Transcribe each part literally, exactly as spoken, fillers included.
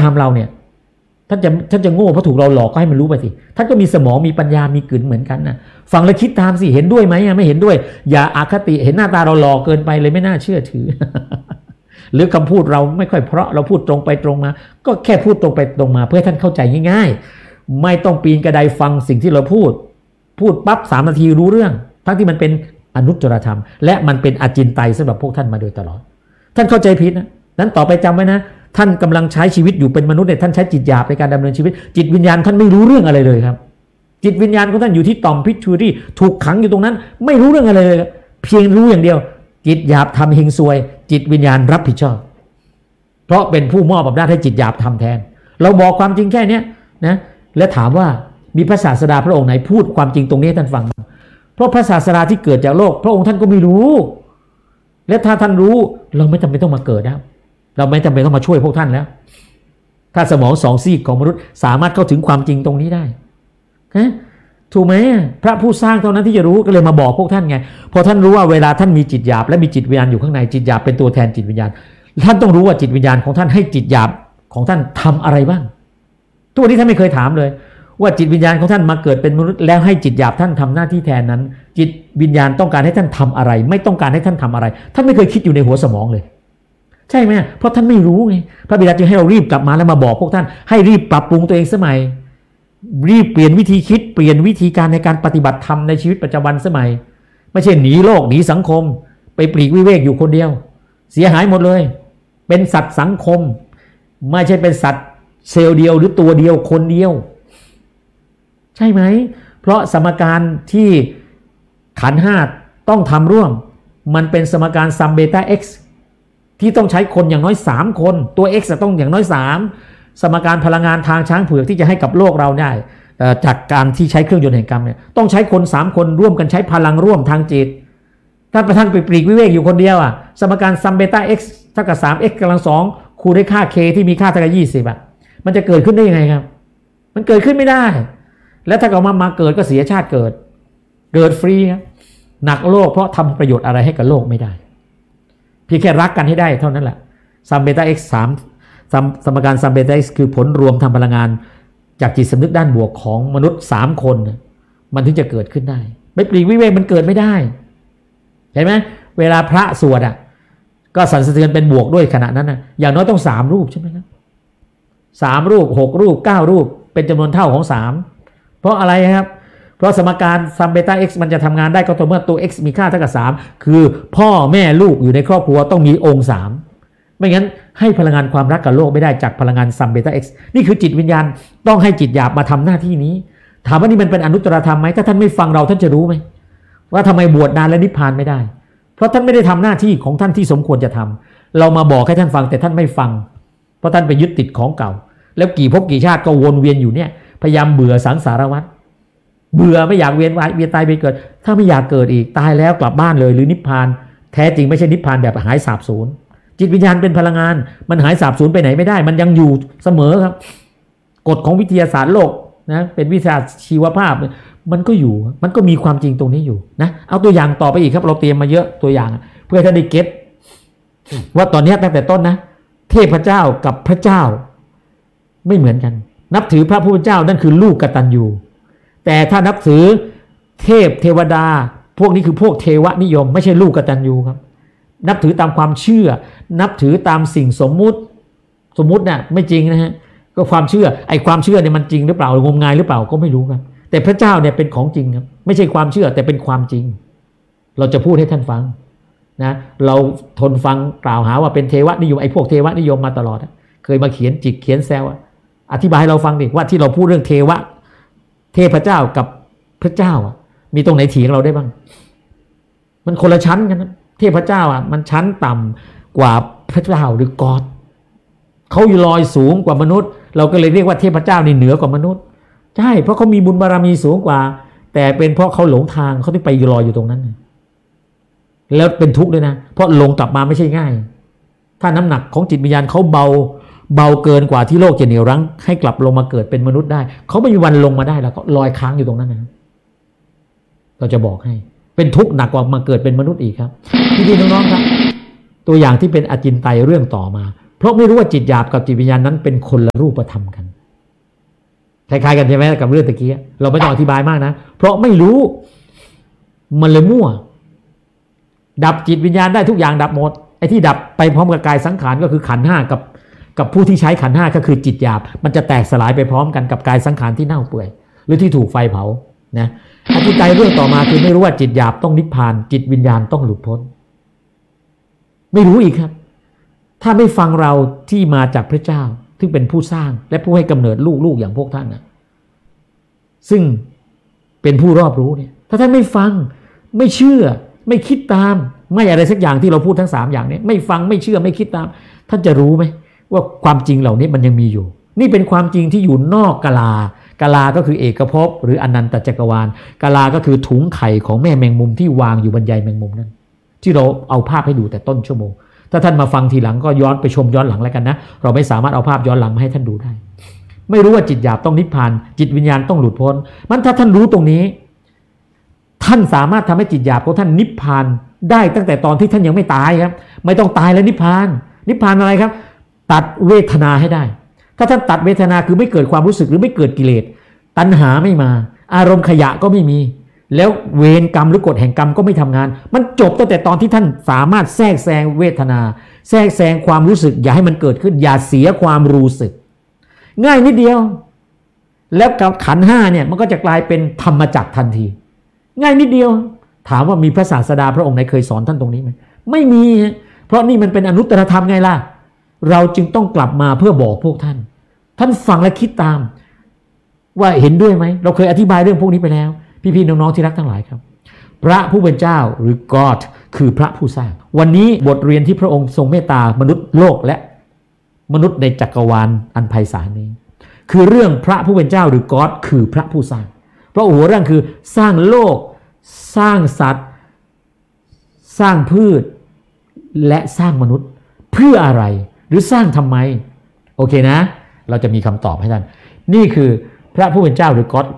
ตามเราเนี่ยท่านจะท่านจะโง่เพราะถูกเราหลอกก็ให้มันรู้ไปสิท่านก็มีสมองมีปัญญามีกลืนเหมือนกันนะฟังแล้วคิดตามสิเห็นด้วยไหมไม่เห็นด้วยอย่าอคติเห็นหน้าตาเราหลอกเกินไปเลยไม่น่าเชื่อถือ หรือคำพูดเราไม่ค่อยเพราะเราพูดตรงไปตรงมาก็แค่พูดตรงไปตรงมาเพื่อให้ท่านเข้าใจง่ายๆไม่ต้องปีนกระไดฟังสิ่งที่เราพูดพูดปั๊บสามนาทีรู้เรื่องทั้งที่มันเป็นอนุตตรธรรมและมันเป็นอจินไตยสำหรับพวกท่านมาโดยตลอดท่านเข้าใจผิดนะนั้นต่อไปจำไว้นะท่านกำลังใช้ชีวิตอยู่เป็นมนุษย์เนี่ยท่านใช้จิตหยาบในการดำเนินชีวิตจิตวิญญาณท่านไม่รู้เรื่องอะไรเลยครับจิตวิญญาณของท่านอยู่ที่ต่อมพิทูรี่ถูกขังอยู่ตรงนั้นไม่รู้เรื่องอะไรเลยเพียงรู้อย่างเดียวจิตหยาบทำเฮงซวยจิตวิญญาณรับผิดชอบเพราะเป็นผู้มอบอำนาจให้จิตหยาบทำแทนเราบอกความจริงแค่นี้นะและถามว่ามีพระศาสดาพระองค์ไหนพูดความจริงตรงนี้ให้ท่านฟังเพราะพระศาสดาที่เกิดจากโลกพระองค์ท่านก็ไม่รู้และถ้าท่านรู้เราไม่จำเป็นต้องมาเกิดแล้วเราไม่จำเป็นต้องมาช่วยพวกท่านแล้วถ้าสมองสองซีกของมนุษย์สามารถเข้าถึงความจริงตรงนี้ได้นะถูกไหมพระผู้สร้างเท่านั้นที่จะรู้ก็เลยมาบอกพวกท่านไงพอท่านรู้ว่าเวลาท่านมีจิตหยาบและมีจิตวิญญาณอยู่ข้างในจิตหยาบเป็นตัวแทนจิตวิญญาณท่านต้องรู้ว่าจิตวิญญาณของท่านให้จิตหยาบของท่านทำอะไรบ้างทุกวันนี้ท่านไม่เคยถามเลยว่าจิตวิญญาณของท่านมาเกิดเป็นมนุษย์แล้วให้จิตหยาบท่านทำหน้าที่แทนนั้นจิตวิญญาณต้องการให้ท่านทำอะไรไม่ต้องการให้ท่านทำอะไรท่านไม่เคยคิดอยู่ในหัวสมองเลยใช่ไหมเพราะท่านไม่รู้ไงพระบิดาจึงให้เรารีบกลับมาแล้วมาบอกพวกท่านให้รีบปรับปรุงตัวเองสมัยรีบเปลี่ยนวิธีคิดเปลี่ยนวิธีการในการปฏิบัติธรรมในชีวิตประจำวันสมัยไม่ใช่หนีโลกหนีสังคมไปปลีกวิเวกอยู่คนเดียวเสียหายหมดเลยเป็นสัตว์สังคมไม่ใช่เป็นสัตว์เซลล์เดียวหรือตัวเดียวคนเดียวใช่ไหมเพราะสมการที่ขันธ์ห้าต้องทำร่วมมันเป็นสมการซัมเบต้า x ที่ต้องใช้คนอย่างน้อยสามคนตัว x จะต้องอย่างน้อยสามสมการพลังงานทางช้างเผือกที่จะให้กับโลกเราได้จากการที่ใช้เครื่องยนต์แห่งกรรมเนี่ยต้องใช้คนสามคนร่วมกันใช้พลังร่วมทางจิตถ้าประท่านไปปลีกวิเวกอยู่คนเดียวอ่ะสมการซัมเบต้า x เท่ากับ สาม x กำลังสองคูณด้วยค่า k ที่มีค่าเท่ากับยี่สิบอ่ะมันจะเกิดขึ้นได้ยังไงครับมันเกิดขึ้นไม่ได้แล้วถ้าเอามามาเกิดก็เสียชาติเกิดเกิดฟรีครับหนักโลกเพราะทำประโยชน์อะไรให้กับโลกไม่ได้เพียงแค่รักกันให้ได้เท่านั้นแหละซัมเบต้า x สามสมการซัมเบต้า x คือผลรวมทางพลังงานจากจิตสำนึกด้านบวกของมนุษย์สามคนมันถึงจะเกิดขึ้นได้ไม่ปลีกวิเวกมันเกิดไม่ได้เห็นไหมเวลาพระสวดอ่ะก็สั่นสะเทือนเป็นบวกด้วยขณะนั้นนะอย่างน้อยต้องสามรูปใช่ไหมครับสามรูปหกรูปเก้ารูปเป็นจำนวนเท่าของสามเพราะอะไรครับเพราะสมการซัมเบต้า x มันจะทำงานได้ก็ต่อเมื่อตัว x มีค่าเท่ากับสามคือพ่อแม่ลูกอยู่ในครอบครัวต้องมีองค์สามไม่งั้นให้พลังงานความรักกับโลกไม่ได้จากพลังงานซัมเบต้า x นี่คือจิตวิญญาณต้องให้จิตหยาบมาทำหน้าที่นี้ถามว่านี่มันเป็นอนุตตรธรรมไหมถ้าท่านไม่ฟังเราท่านจะรู้ไหมว่าทำไมบวชนานและนิพพานไม่ได้เพราะท่านไม่ได้ทำหน้าที่ของท่านที่สมควรจะทำเรามาบอกให้ท่านฟังแต่ท่านไม่ฟังเพราะท่านไปยึดติดของเก่าแล้วกี่ภพกี่ชาติก็วนเวียนอยู่เนี่ยพยายามเบื่อสังสารวัฏเบื่อไม่อยากเวียนว่ายเวียนตายไปเกิดถ้าไม่อยากเกิดอีกตายแล้วกลับบ้านเลยหรือนิพพานแท้จริงไม่ใช่นิพพานแบบหายสาบสูญจิตวิญญาณเป็นพลังงานมันหายสาบสูญไปไหนไม่ได้มันยังอยู่เสมอครับกฎของวิทยาศาสตร์โลกนะเป็นวิทยาชีวภาพมันก็อยู่มันก็มีความจริงตรงนี้อยู่นะเอาตัวอย่างต่อไปอีกครับเราเตรียมมาเยอะตัวอย่างเพื่อให้ท่านได้เก็ตว่าตอนนี้ตั้งแต่ต้นนะเทพเจ้ากับพระเจ้าไม่เหมือนกันนับถือพระผู้เป็นเจ้านั่นคือลูกกตัญญูแต่ถ้านับถือเทพเทวดาพวกนี้คือพวกเทวนิยมไม่ใช่ลูกกตัญญูครับนับถือตามความเชื่อนับถือตามสิ่งสมมุติสมมุติเนี่ยไม่จริงนะฮะก็ความเชื่อไอ้ความเชื่อเนี่ยมันจริงหรือเปล่างมงายหรือเปล่าก็ไม่รู้ครับแต่พระเจ้าเนี่ยเป็นของจริงครับไม่ใช่ความเชื่อแต่เป็นความจริงเราจะพูดให้ท่านฟังนะเราทนฟังกล่าวหาว่าเป็นเทวนิยมไอ้พวกเทวนิยมมาตลอดเคยมาเขียนจิกเขียนแซวอธิบายให้เราฟังดิว่าที่เราพูดเรื่องเทวะเทพเจ้ากับพระเจ้ามีตรงไหนเถียงเราได้บ้างมันคนละชั้นกันนะเทพเจ้าอ่ะมันชั้นต่ำกว่าพระเจ้าหรือกอดเขาอยู่ลอยสูงกว่ามนุษย์เราก็เลยเรียกว่าเทพเจ้านี่เหนือกว่ามนุษย์ใช่เพราะเขามีบุญบารมีสูงกว่าแต่เป็นเพราะเขาหลงทางเขาถึงไปลอยอยู่ตรงนั้นแล้วเป็นทุกข์ด้วยนะเพราะลงกลับมาไม่ใช่ง่ายถ้าน้ำหนักของจิตวิญญาณเขาเบาเบาเกินกว่าที่โลกจะเหนี่ยวรั้งให้กลับลงมาเกิดเป็นมนุษย์ได้เขาไม่มีวันลงมาได้แล้วก็ลอยค้างอยู่ตรงนั้นนะเราจะบอกให้เป็นทุกข์หนักกว่ามาเกิดเป็นมนุษย์อีกครับพี่ๆน้องๆครับตัวอย่างที่เป็นอจินไตยเรื่องต่อมาเพราะไม่รู้ว่าจิตหยาบกับจิตวิญญาณนั้นเป็นคนละรูปธรรมกันคล้ายๆกันใช่ไหมกับเรื่องตะกี้เราไม่ต้องอธิบายมากนะเพราะไม่รู้มันเลยมั่วดับจิตวิญญาณได้ทุกอย่างดับหมดไอ้ที่ดับไปพร้อมกับกายสังขารก็คือขันธ์ห้ากับกับผู้ที่ใช้ขันธ์ห้าก็คือจิตหยาบมันจะแตกสลายไปพร้อมกันกับกายสังขารที่เน่าเปื่อยหรือที่ถูกไฟเผานะอธิบายเรื่องต่อมาคือไม่รู้ว่าจิตหยาบต้องนิพพานจิตวิญญาณต้องหลุดพ้นไม่รู้อีกครับถ้าไม่ฟังเราที่มาจากพระเจ้าซึ่งเป็นผู้สร้างและผู้ให้กำเนิดลูกๆอย่างพวกท่านนะซึ่งเป็นผู้รอบรู้เนี่ยถ้าท่านไม่ฟังไม่เชื่อไม่คิดตามไม่อะไรสักอย่างที่เราพูดทั้งสามอย่างนี้ไม่ฟังไม่เชื่อไม่คิดตามท่านจะรู้ไหมว่าความจริงเหล่านี้มันยังมีอยู่นี่เป็นความจริงที่อยู่นอกกาลากาลาก็คือเอกภพหรืออนันตจักรวาลกาลาก็คือถุงไข่ของแม่แมงมุมที่วางอยู่บนใยแมงมุมนั้นที่เราเอาภาพให้ดูแต่ต้นชั่วโมงถ้าท่านมาฟังทีหลังก็ย้อนไปชมย้อนหลังแล้วกันนะเราไม่สามารถเอาภาพย้อนหลังมาให้ท่านดูได้ไม่รู้ว่าจิตหยาบต้องนิพพานจิตวิญญาณต้องหลุดพ้นมันถ้าท่านรู้ตรงนี้ท่านสามารถทำให้จิตหยาบของท่านนิพพานได้ตั้งแต่ตอนที่ท่านยังไม่ตายครับไม่ต้องตายแล้วนิพพานนิพพานอะไรครับตัดเวทนาให้ได้ถ้าท่านตัดเวทนาคือไม่เกิดความรู้สึกหรือไม่เกิดกิเลสตัณหาไม่มาอารมณ์ขยะก็ไม่มีแล้วเวรกรรมหรือกฎแห่งกรรมก็ไม่ทำงานมันจบตั้งแต่ตอนที่ท่านสามารถแทรกแซงเวทนาแทรกแซงความรู้สึกอย่าให้มันเกิดขึ้นอย่าเสียความรู้สึกง่ายนิดเดียวแล้วกับขันธ์ห้าเนี่ยมันก็จะกลายเป็นธรรมจักรทันทีง่ายนิดเดียวถามว่ามีพระศาสดาพระองค์ไหนเคยสอนท่านตรงนี้ไหมไม่มีเพราะนี่มันเป็นอนุตตรธรรมไงล่ะเราจึงต้องกลับมาเพื่อบอกพวกท่านท่านฟังและคิดตามว่าเห็นด้วยไหมเราเคยอธิบายเรื่องพวกนี้ไปแล้วพี่ๆน้องๆที่รักทั้งหลายครับพระผู้เป็นเจ้าหรือ God คือพระผู้สร้างวันนี้บทเรียนที่พระองค์ทรงเมตตามนุษย์โลกและมนุษย์ในจักรวาลอันไพศาลนี้คือเรื่องพระผู้เป็นเจ้าหรือ God คือพระผู้สร้างเพราะหัวเรื่องคือสร้างโลกสร้างสัตว์สร้างพืชและสร้างมนุษย์เพื่ออะไรหรือสร้างทำไมโอเคนะเราจะมีคำตอบให้ท่านนี่คือพระผู้เป็นเจ้าหรือ God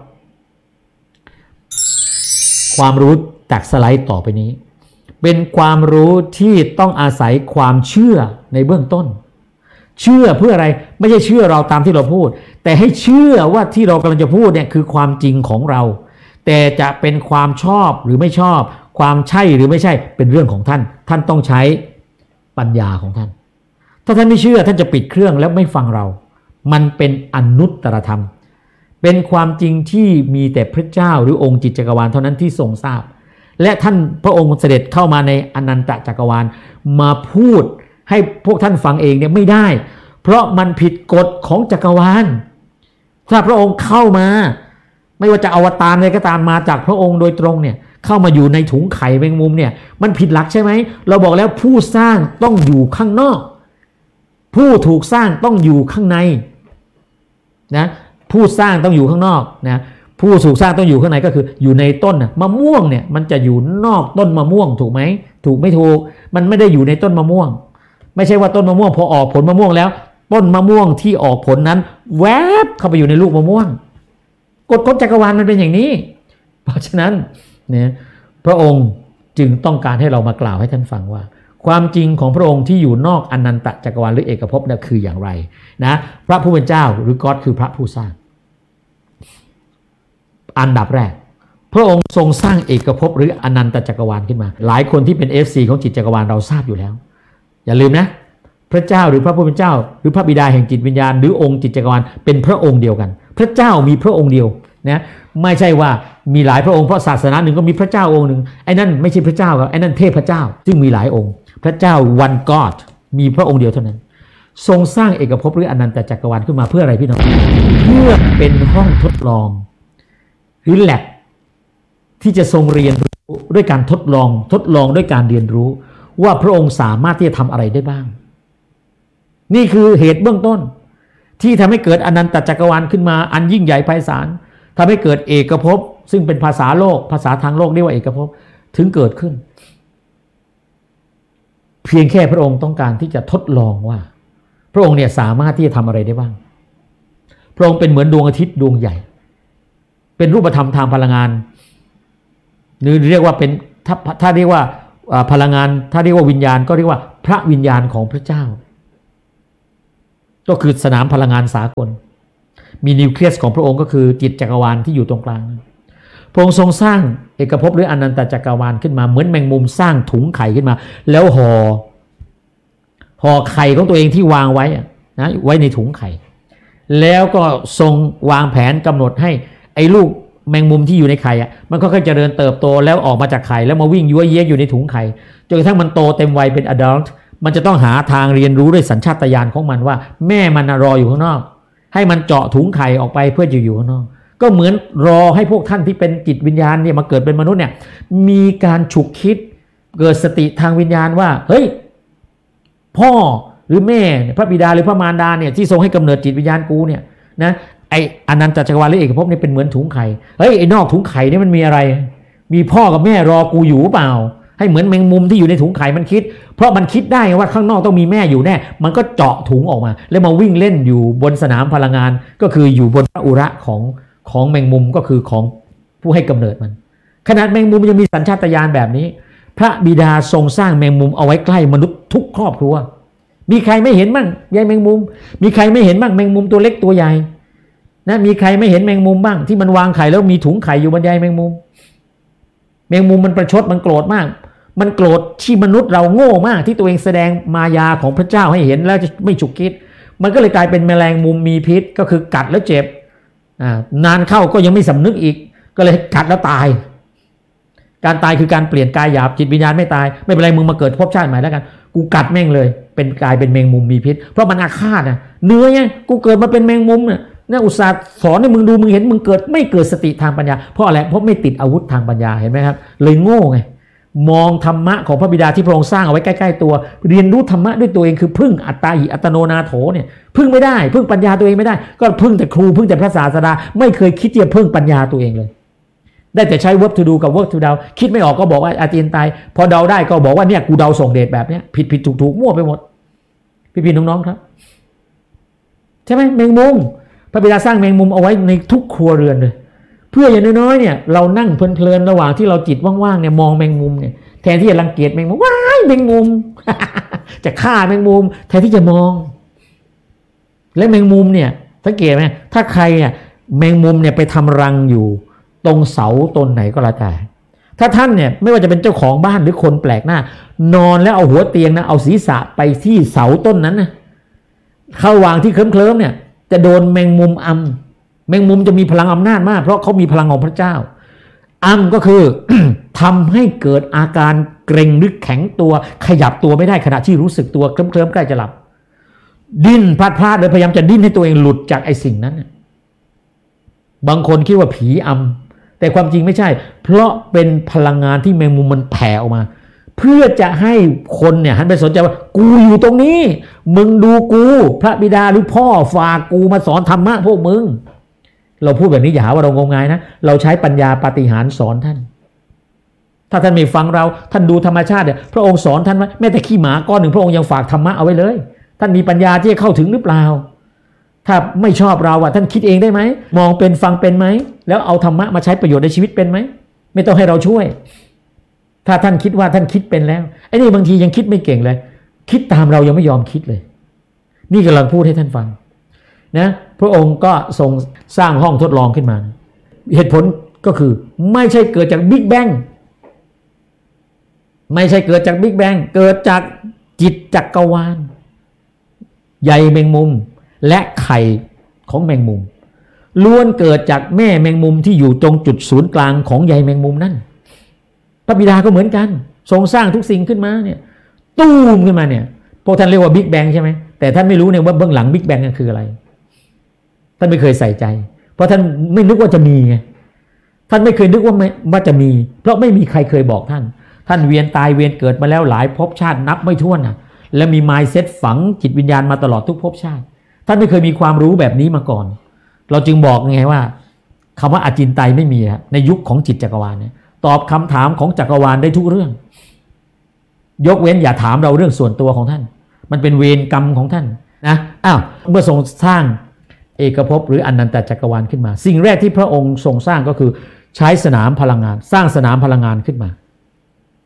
ความรู้จากสไลด์ต่อไปนี้เป็นความรู้ที่ต้องอาศัยความเชื่อในเบื้องต้นเชื่อเพื่ออะไรไม่ใช่เชื่อเราตามที่เราพูดแต่ให้เชื่อว่าที่เรากำลังจะพูดเนี่ยคือความจริงของเราแต่จะเป็นความชอบหรือไม่ชอบความใช่หรือไม่ใช่เป็นเรื่องของท่านท่านต้องใช้ปัญญาของท่านถ้าท่านไม่เชื่อท่านจะปิดเครื่องแล้วไม่ฟังเรามันเป็นอนุตตรธรรมเป็นความจริงที่มีแต่พระเจ้าหรือองค์จิตจักรวาลเท่านั้นที่ทรงทราบและท่านพระองค์เสด็จเข้ามาในอนันตจักรวาลมาพูดให้พวกท่านฟังเองเนี่ยไม่ได้เพราะมันผิดกฎของจักรวาลถ้าพระองค์เข้ามาไม่ว่าจะอวตารอะไรก็ตามมาจากพระองค์โดยตรงเนี่ยเข้ามาอยู่ในถุงไข่แมงมุมเนี่ยมันผิดหลักใช่ไหมเราบอกแล้วผู้สร้างต้องอยู่ข้างนอกผู้ถูกสร้างต้องอยู่ข้างในนะผู้สร้างต้องอยู่ข้างนอกนะผู้ถูกสร้างต้องอยู่ข้างในก็คืออยู่ในต้นนะมะม่วงเนี่ยมันจะอยู่นอกต้นมะม่วงถูกไหมถูกไม่ถูกมันไม่ได้อยู่ในต้นมะม่วงไม่ใช่ว่าต้นมะม่วงพอออกผลมะม่วงแล้วต้นมะม่วงที่ออกผลนั้นแวบเข้าไปอยู่ในลูกมะม่วงกฎของจักรวาลมันเป็นอย่างนี้เพราะฉะนั้นเนี่ยพระองค์จึงต้องการให้เรามากล่าวให้ท่านฟังว่าความจริงของพระองค์ที่อยู่นอกอนันตจักรวาลหรือเอกภพนั่นคืออย่างไรนะพระผู้เป็นเจ้าหรือ God คือพระผู้สร้างอันดับแรกพระองค์ทรงสร้างเอกภพหรืออนันตจักรวาลขึ้นมาหลายคนที่เป็น เอฟ ซี ของจิตจักรวาลเราทราบอยู่แล้วอย่าลืมนะพระเจ้าหรือพระผู้เป็นเจ้าหรือพระบิดาแห่งจิตวิญญาณหรือองค์จิตจักรวาลเป็นพระองค์เดียวกันพระเจ้ามีพระองค์เดียวนะไม่ใช่ว่ามีหลายพระองค์เพราะศาสนาหนึ่งก็มีพระเจ้าองค์หนึ่งไอ้นั่นไม่ใช่พระเจ้าครับไอ้นั่นเทพเจ้าซึ่งมีหลายองค์พระเจ้า one God มีพระองค์เดียวเท่านั้นทรงสร้างเอกภพหรืออนันตจักรวาลขึ้นมาเพื่ออะไรพี่น้องเพื่อเป็นห้องทดลองหรือแลบที่จะทรงเรียนรู้ด้วยการทดลองทดลองด้วยการเรียนรู้ว่าพระองค์สามารถที่จะทำอะไรได้บ้างนี่คือเหตุเบื้องต้นที่ทำให้เกิดอนันตจักรวาลขึ้นมาอันยิ่งใหญ่ไพศาลทำให้เกิดเอกภพซึ่งเป็นภาษาโลกภาษาทางโลกเรียกว่าเอกภพถึงเกิดขึ้นเพียงแค่พระองค์ต้องการที่จะทดลองว่าพระองค์เนี่ยสามารถที่จะทำอะไรได้บ้างพระองค์เป็นเหมือนดวงอาทิตย์ดวงใหญ่เป็นรูปธรรมทางพลังงานหรือเรียกว่าเป็นถ้าถ้าเรียกว่าพลังงานถ้าเรียกว่าวิญญาณก็เรียกว่าพระวิญญาณของพระเจ้าก็คือสนามพลังงานสากลมีนิวเคลียสของพระองค์ก็คือจิตจักรวาลที่อยู่ตรงกลางพระองค์ทรงสร้างเอกภพหรืออนันตจักรวาลขึ้นมาเหมือนแมงมุมสร้างถุงไข่ขึ้นมาแล้วห่อห่อไข่ของตัวเองที่วางไว้นะไว้ในถุงไข่แล้วก็ทรงวางแผนกำหนดให้ไอ้ลูกแมงมุมที่อยู่ในไข่อ่ะมันก็ค่อยๆเจริญเติบโตแล้วออกมาจากไข่แล้วมาวิ่งยั่วเย้ยอยู่ในถุงไข่จนกระทั่งมันโตเต็มวัยเป็น adult มันจะต้องหาทางเรียนรู้ด้วยสัญชาตญาณของมันว่าแม่มันรออยู่ข้างนอกให้มันเจาะถุงไข่ออกไปเพื่อจะอยู่ข้างนอกก็เหมือนรอให้พวกท่านที่เป็นจิตวิญญาณเนี่ยมาเกิดเป็นมนุษย์เนี่ยมีการฉุกคิดเกิดสติทางวิญญาณว่าเฮ้ยพ่อหรือแม่พระบิดาหรือพระมารดาเนี่ยที่ทรงให้กำเนิดจิตวิญญาณกูเนี่ยนะไอ้อนันตจักรวาลหรือเอกภพนี่เป็นเหมือนถุงไข่เฮ้ยไอ้นอกถุงไข่นี่มันมีอะไรมีพ่อกับแม่รอกูอยู่เปล่าให้เหมือนแมงมุมที่อยู่ในถุงไข่มันคิดเพราะมันคิดได้ว่าข้างนอกต้องมีแม่อยู่แน่มันก็เจาะถุงออกมาแล้วมาวิ่งเล่นอยู่บนสนามพลังงานก็คืออยู่บนพระอุระของของแมงมุมก็คือของผู้ให้กำเนิดมันขนาดแมงมุมยังมีสัญชาตญาณแบบนี้พระบิดาทรงสร้างแมงมุมเอาไว้ใกล้มนุษย์ทุกครอบครัวมีใครไม่เห็นบ้างยายแมงมุมมีใครไม่เห็นบ้างแมงมุมตัวเล็กตัวใหญ่นะมีใครไม่เห็นแมงมุมบ้างที่มันวางไข่แล้วมีถุงไข่อยู่บนใยแมงมุมแมงมุมมันประชดมันโกรธมากมันโกรธที่มนุษย์เราโง่มากที่ตัวเองแสดงมายาของพระเจ้าให้เห็นแล้วจะไม่ฉุกคิดมันก็เลยกลายเป็นแมลงมุมมีพิษก็คือกัดแล้วเจ็บนานเข้าก็ยังไม่สำนึกอีกก็เลยกัดแล้วตายการตายคือการเปลี่ยนกายหยาบจิตวิญญาณไม่ตายไม่เป็นไรมึงมาเกิดภพชาติใหม่แล้วกันกูกัดแม่งเลยเป็นกลายเป็นแมงมุมมีพิษเพราะมันอาฆาตนะเนื้อไงกูเกิดมาเป็นแมงมุมเนี่ยน่าอุตส่าห์สอนให้มึงดูมึงเห็นมึงเกิดไม่เกิดสติทางปัญญาเพราะอะไรเพราะไม่ติดอาวุธทางปัญญาเห็นไหมครับเลยโง่ไงมองธรรมะของพระบิดาที่พระองค์สร้างเอาไว้ใกล้ๆตัวเรียนรู้ธรรมะด้วยตัวเองคือพึ่งอัตตาหิอัตโนนาโถเนี่ยพึ่งไม่ได้พึ่งปัญญาตัวเองไม่ได้ก็พึ่งแต่ครูพึ่งแต่พระศาสดาไม่เคยคิดจะพึ่งปัญญาตัวเองเลยได้แต่ใช้ verb to do กับ verb to เดาคิดไม่ออกก็บอกว่าอาเจียนตายพอเดาได้ก็บอกว่าเนี่ยกูเดาส่งเดชแบบเนี้ยผิดผิดถูกถูกมั่วไปหมดพี่ๆน้องๆครับใช่ไหมแมงมุมพระบิดาสร้างแมงมุมเอาไว้ในทุกครัวเรือนเลยเพื่ออย่างน้อยๆเนี่ยเรานั่งเพลินๆระหว่างที่เราจิตว่างๆเนี่ยมองแมงมุมเนี่ยแทนที่จะรังเกียจแมงมุมว้ายแมงมุม จะฆ่าแมงมุมแทนที่จะมองและแมงมุมเนี่ยสังเกตไหมถ้าใครเนี่ยแมงมุมเนี่ยไปทำรังอยู่ตรงเสาต้นไหนก็แล้วแต่ถ้าท่านเนี่ยไม่ว่าจะเป็นเจ้าของบ้านหรือคนแปลกหน้านอนแล้วเอาหัวเตียงนะเอาศีรษะไปที่เสาต้นนั้นนะเข้าวางที่เคลิ้มๆเนี่ยจะโดนแมงมุมอำแมงมุมจะมีพลังอำนาจมากเพราะเขามีพลังของพระเจ้าอำก็คือ ทำให้เกิดอาการเกร็งหรือแข็งตัวขยับตัวไม่ได้ขณะที่รู้สึกตัวเคลิ้มๆใกล้จะหลับดิ้นพลาดพลาดเลยพยายามจะดิ้นให้ตัวเองหลุดจากไอ้สิ่งนั้นบางคนคิดว่าผีอำแต่ความจริงไม่ใช่เพราะเป็นพลังงานที่แมงมุมมันแผ่ออกมาเพื่อจะให้คนเนี่ยหันไปสนใจว่ากูอยู่ตรงนี้มึงดูกูพระบิดาหรือพ่อฝากกูมาสอนธรรมะพวกมึงเราพูดแบบนี้อย่าหาว่าเรางมงายนะเราใช้ปัญญาปาฏิหาริย์สอนท่านถ้าท่านไม่ฟังเราท่านดูธรรมชาติเนี่ยพระองค์สอนท่านว่าแม้แต่ขี้หมาก้อนหนึ่งพระองค์ยังฝากธรรมะเอาไว้เลยท่านมีปัญญาที่จะเข้าถึงหรือเปล่าถ้าไม่ชอบเราอ่ะท่านคิดเองได้ไหมมองเป็นฟังเป็นไหมแล้วเอาธรรมะมาใช้ประโยชน์ในชีวิตเป็นไหมไม่ต้องให้เราช่วยถ้าท่านคิดว่าท่านคิดเป็นแล้วไอ้นี่บางทียังคิดไม่เก่งเลยคิดตามเรายังไม่ยอมคิดเลยนี่กำลังพูดให้ท่านฟังนะพระองค์ก็ทรงสร้างห้องทดลองขึ้นมาเหตุผลก็คือไม่ใช่เกิดจากบิ๊กแบงไม่ใช่เกิดจากบิ๊กแบงเกิดจากจิตจักรวาลใยแมงมุมและไข่ของแมงมุมล้วนเกิดจากแม่แมงมุมที่อยู่ตรงจุดศูนย์กลางของใยแมงมุมนั่นพระบิดาก็เหมือนกันทรงสร้างทุกสิ่งขึ้นมาเนี่ยตู้มขึ้นมาเนี่ยพวกท่านเรียกว่าบิ๊กแบงใช่ไหมแต่ท่านไม่รู้เนี่ยว่าเบื้องหลังบิ๊กแบงคืออะไรท่านไม่เคยใส่ใจเพราะท่านไม่นึกว่าจะมีไงท่านไม่เคยนึกว่าไม่ว่าจะมีเพราะไม่มีใครเคยบอกท่านท่านเวียนตายเวียนเกิดมาแล้วหลายภพชาตินับไม่ถ้วนนะและมี mindset ฝังจิตวิญญาณมาตลอดทุกภพชาติท่านไม่เคยมีความรู้แบบนี้มาก่อนเราจึงบอกไงว่าคำว่าอจินไตยไม่มีในยุคของจิตจักรวาลเนี่ยตอบคำถามของจักรวาลได้ทุกเรื่องยกเว้นอย่าถามเราเรื่องส่วนตัวของท่านมันเป็นเวรกรรมของท่านนะอ้าวเมื่อทรงสร้างเอกภพหรืออนันตจักรวาลขึ้นมาสิ่งแรกที่พระองค์ทรงสร้างก็คือใช้สนามพลังงานสร้างสนามพลังงานขึ้นมา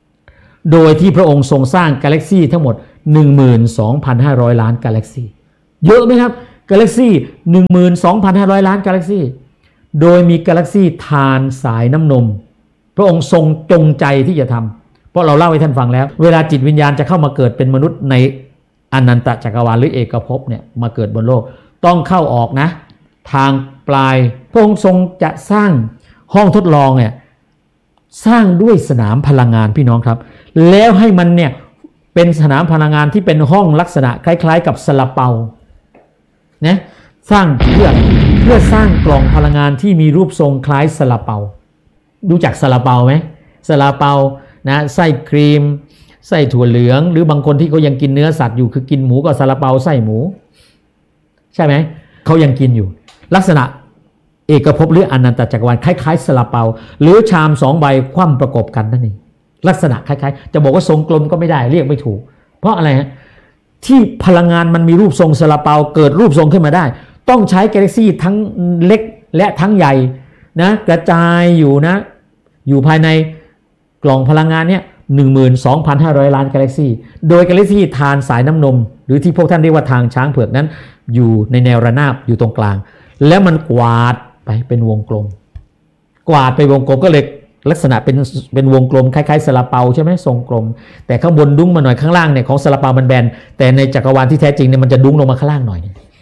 โดยที่พระองค์ทรงสร้างกาแล็กซี่ทั้งหมด หนึ่งหมื่นสองพันห้าร้อย ล้านกาแล็กซี่เยอะไหมครับกาแล็กซี่ หนึ่งหมื่นสองพันห้าร้อย ล้านกาแล็กซี่โดยมีกาแล็กซี่ทานสายน้ำนมพระองค์ทรงจงใจที่จะทำเพราะเราเล่าให้ท่านฟังแล้วเวลาจิตวิญญาณจะเข้ามาเกิดเป็นมนุษย์ในอนันตจักรวาลหรือเอกภพเนี่ยมาเกิดบนโลกต้องเข้าออกนะทางปลายพระองค์ทรงจะสร้างห้องทดลองเนี่ยสร้างด้วยสนามพลังงานพี่น้องครับแล้วให้มันเนี่ยเป็นสนามพลังงานที่เป็นห้องลักษณะคล้ายๆกับซาลาเปานะสร้างเพื่อเพื่อสร้างกล่องพลังงานที่มีรูปทรงคล้ายซาลาเปารู้จักซาลาเปาไหมซาลาเปานะไส้ครีมไส้ถั่วเหลืองหรือบางคนที่เขายังกินเนื้อสัตว์อยู่คือกินหมูก็ซาลาเปาไส้หมูใช่ไหมเขายังกินอยู่ลักษณะเอกภพหรืออนันตจักรวาลคล้ายๆซาลาเปาหรือชามสองใบคว่ำประกบกันนั่นเองลักษณะคล้ายๆจะบอกว่าทรงกลมก็ไม่ได้เรียกไม่ถูกเพราะอะไรฮะที่พลังงานมันมีรูปทรงซาลาเปาเกิดรูปทรงขึ้นมาได้ต้องใช้กาแล็กซี่ทั้งเล็กและทั้งใหญ่นะกระจายอยู่นะอยู่ภายในกล่องพลังงานเนี่ย หนึ่งหมื่นสองพันห้าร้อย ล้านกาแล็กซี่โดยกาแล็กซี่ทานสายน้ำนมหรือที่พวกท่านเรียกว่าทางช้างเผือกนั้นอยู่ในแนวระนาบอยู่ตรงกลางแล้วมันกวาดไปเป็นวงกลมกวาดไปวงกลมก็เลยลักษณะเป็นเป็นวงกลมคล้ายๆซาลาเปาใช่ไหมทรงกลมแต่ข้างบนดุ้งมาหน่อยข้างล่างเนี่ยของซาลาเปามันแบนแต่ในจักรวาลที่แท้จริงเนี่ยมันจะดุ้งลงมาข้างล่างหน่อย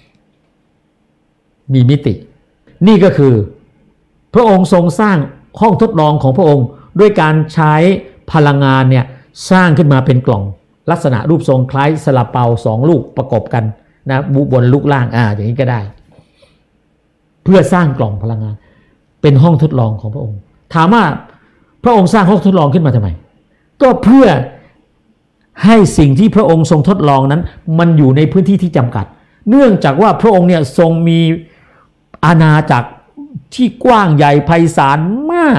มีมิตินี่ก็คือพระองค์ทรงสร้างห้องทดลองของพระองค์ด้วยการใช้พลังงานเนี่ยสร้างขึ้นมาเป็นกล่องลักษณะรูปทรงคล้ายซาลาเปาสองลูกประกบกันนะบุบนลูกล่างอ่าอย่างนี้ก็ได้เพื่อสร้างกล่องพลังงานเป็นห้องทดลองของพระองค์ถามว่าพระองค์สร้างห้องทดลองขึ้นมาทำไมก็เพื่อให้สิ่งที่พระองค์ทรงทดลองนั้นมันอยู่ในพื้นที่ที่จำกัดเนื่องจากว่าพระองค์เนี่ยทรงมีอาณาจักรที่กว้างใหญ่ไพศาลมาก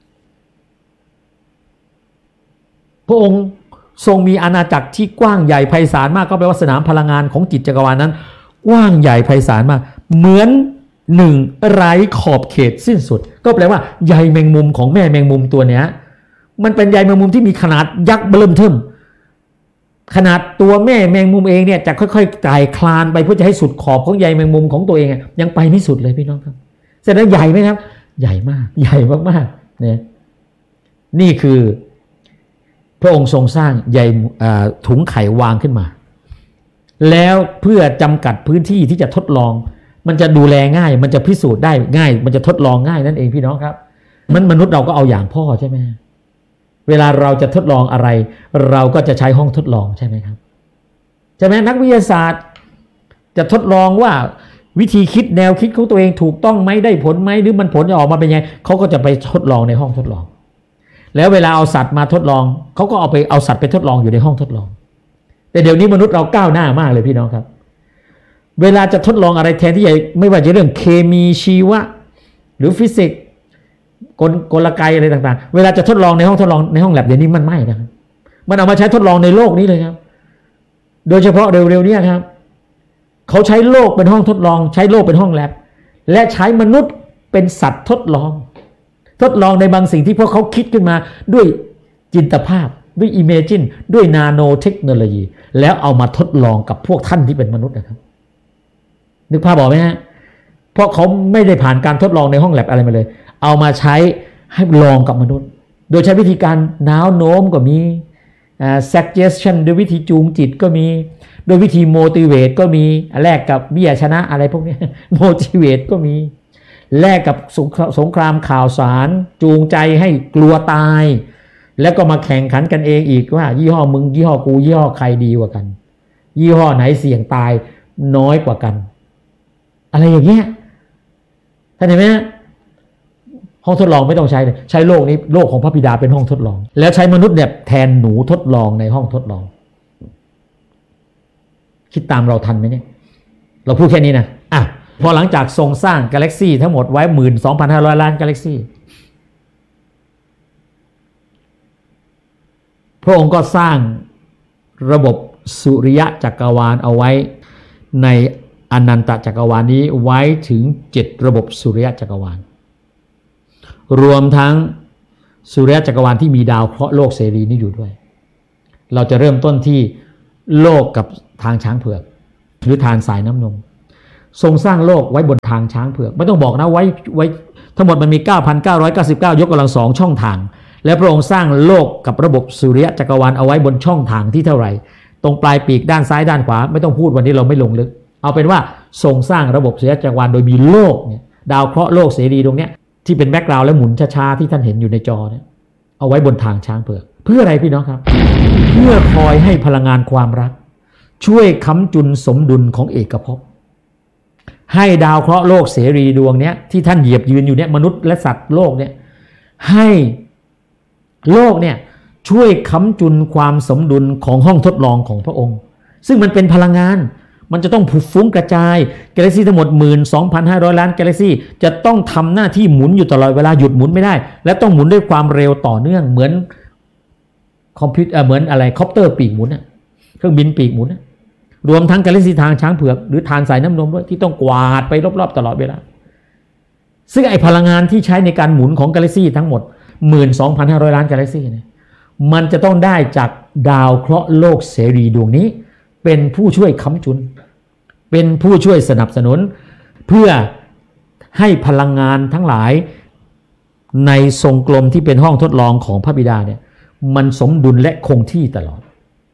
พระองค์ทรงมีอาณาจักรที่กว้างใหญ่ไพศาลมากก็แปลว่าสนามพลังงานของจิตจักรวาลนั้นกว้างใหญ่ไพศาลมากเหมือนหนึ่งไร้ขอบเขตสิ้นสุดก็แปลว่าใยแมงมุมของแม่แมงมุมตัวเนี้ยมันเป็นใยแมงมุมที่มีขนาดยักษ์เบิ่มเทิ่มขนาดตัวแม่แมงมุมเองเนี่ยจะค่อยๆไต่คลานไปเพื่อจะให้สุดขอบของใยแมงมุมของตัวเองยังไปไม่สุดเลยพี่น้องครับแสดงใหญ่ไหมครับใหญ่มากใหญ่มากๆเนี่ยนี่คือพระองค์ทรงสร้างใยถุงไข่วางขึ้นมาแล้วเพื่อจำกัดพื้นที่ที่จะทดลองมันจะดูแลง่ายมันจะพิสูจน์ได้ง่ายมันจะทดลองง่ายนั่นเองพี่น้องครับมันมนุษย์เราก็เอาอย่างพ่อใช่ไหมเวลาเราจะทดลองอะไรเราก็จะใช้ห้องทดลองใช่ไหมครับใช่ไหมนักวิทยาศาสตร์จะทดลองว่าวิธีคิดแนวคิดของตัวเองถูกต้องไหมได้ผลไหมหรือมันผลจะออกมาเป็นไงเขาก็จะไปทดลองในห้องทดลองแล้วเวลาเอาสัตว์มาทดลองเขาก็เอาไปเอาสัตว์ไปทดลองอยู่ในห้องทดลองแต่เดี๋ยวนี้มนุษย์เราก้าวหน้ามากเลยพี่น้องครับเวลาจะทดลองอะไรแทนที่จะไม่ว่าจะเรื่องเคมีชีวะหรือฟิสิกส์กลกลไกอะไรต่างๆเวลาจะทดลองในห้องทดลองในห้องแลบเดี๋ยวนี้มันไม่นะครับมันเอามาใช้ทดลองในโลกนี้เลยครับโดยเฉพาะเร็วๆนี้ครับเขาใช้โลกเป็นห้องทดลองใช้โลกเป็นห้องแลบและใช้มนุษย์เป็นสัตว์ทดลองทดลองในบางสิ่งที่พวกเขาคิดขึ้นมาด้วยจินตภาพด้วย imagine ด้วยนาโนเทคโนโลยีแล้วเอามาทดลองกับพวกท่านที่เป็นมนุษย์นะครับนึกภาพบอกไหมฮะเพราะเขาไม่ได้ผ่านการทดลองในห้องแลบอะไรมาเลยเอามาใช้ให้ลองกับมนุษย์โดยใช้วิธีการน้าวโน้มก็มี suggestion ด้วยวิธีจูงจิตก็มีโดยวิธี motivate ก็มีแลกกับเบี้ยชนะอะไรพวกนี้ motivate ก็มีแลกกับสงครามข่าวสารจูงใจให้กลัวตายแล้วก็มาแข่งขันกันเองอีกว่ายี่ห้อมึงยี่ห้อกูยี่ห้อใครดีกว่ากันยี่ห้อไหนเสี่ยงตายน้อยกว่ากันอะไรอย่างเงี้ยท่านเห็นไหมห้องทดลองไม่ต้องใช้เลยใช้โลกนี้โลกของพระบิดาเป็นห้องทดลองแล้วใช้มนุษย์เนี่ยแทนหนูทดลองในห้องทดลองคิดตามเราทันไหมเนี่ยเราพูดแค่นี้นะอ่ะพอหลังจากทรงสร้างกาแล็กซี่ทั้งหมดไว้ หนึ่งหมื่นสองพันห้าร้อย ล้านกาแล็กซี่พระองค์ก็สร้างระบบสุริยะจักรวาลเอาไว้ในอนันตจักรวาลนี้ไว้ถึงเจ็ดระบบสุริยะจักรวาลรวมทั้งสุริยะจักรวาลที่มีดาวเคราะห์โลกเสรีนี้อยู่ด้วยเราจะเริ่มต้นที่โลกกับทางช้างเผือกหรือทานสายน้ำนมทรงสร้างโลกไว้บนทางช้างเผือกไม่ต้องบอกนะไว้ไว้ทั้งหมดมันมี เก้าพันเก้าร้อยเก้าสิบเก้า ยกกำลังสองช่องทางและพระองค์สร้างโลกกับระบบสุริยะจักรวาลเอาไว้บนช่องทางที่เท่าไหร่ตรงปลายปีกด้านซ้ายด้านขวาไม่ต้องพูดวันนี้เราไม่ลงลึกเอาเป็นว่าทรงสร้างระบบสุริยะจักรวาลโดยมีโลกเนี่ยดาวเคราะห์โลกเสรีดวงเนี้ยที่เป็นแบ็กกราวด์และหมุนช้าๆที่ท่านเห็นอยู่ในจอเนี่ยเอาไว้บนทางช้างเผือกเพื่ออะไรพี่น้องครับเพื่อคอยให้พลังงานความรักช่วยค้ำจุนสมดุลของเอกภพให้ดาวเคราะห์โลกเสรีดวงเนี้ยที่ท่านเหยียบยืนอยู่เนี่ยมนุษย์และสัตว์โลกเนี่ยให้โลกเนี่ยช่วยค้ำจุนความสมดุลของห้องทดลองของพระองค์ซึ่งมันเป็นพลังงานมันจะต้องผุดฟุ้งกระจายกาแล็กซี่ทั้งหมด หนึ่งหมื่นสองพันห้าร้อย ล้านกาแล็กซี่จะต้องทำหน้าที่หมุนอยู่ตลอดเวลาหยุดหมุนไม่ได้และต้องหมุนด้วยความเร็วต่อเนื่องเหมือนคอมพิวเตอร์เหมือนอะไรคอปเตอร์ปีกหมุนนะเครื่องบินปีกหมุนนะรวมทั้งกาแล็กซี่ทางช้างเผือกหรือทานสายน้ำนมด้วยที่ต้องกวาดไปรอบๆตลอดเวลาซึ่งไอพลังงานที่ใช้ในการหมุนของกาแล็กซี่ทั้งหมด หนึ่งหมื่นสองพันห้าร้อย ล้านกาแล็กซี่เนี่ยมันจะต้องได้จากดาวเคราะห์โลกเสรีดวงนี้เป็นผู้ช่วยค้ำจุนเป็นผู้ช่วยสนับสนุนเพื่อให้พลังงานทั้งหลายในทรงกลมที่เป็นห้องทดลองของพระบิดาเนี่ยมันสมดุลและคงที่ตลอด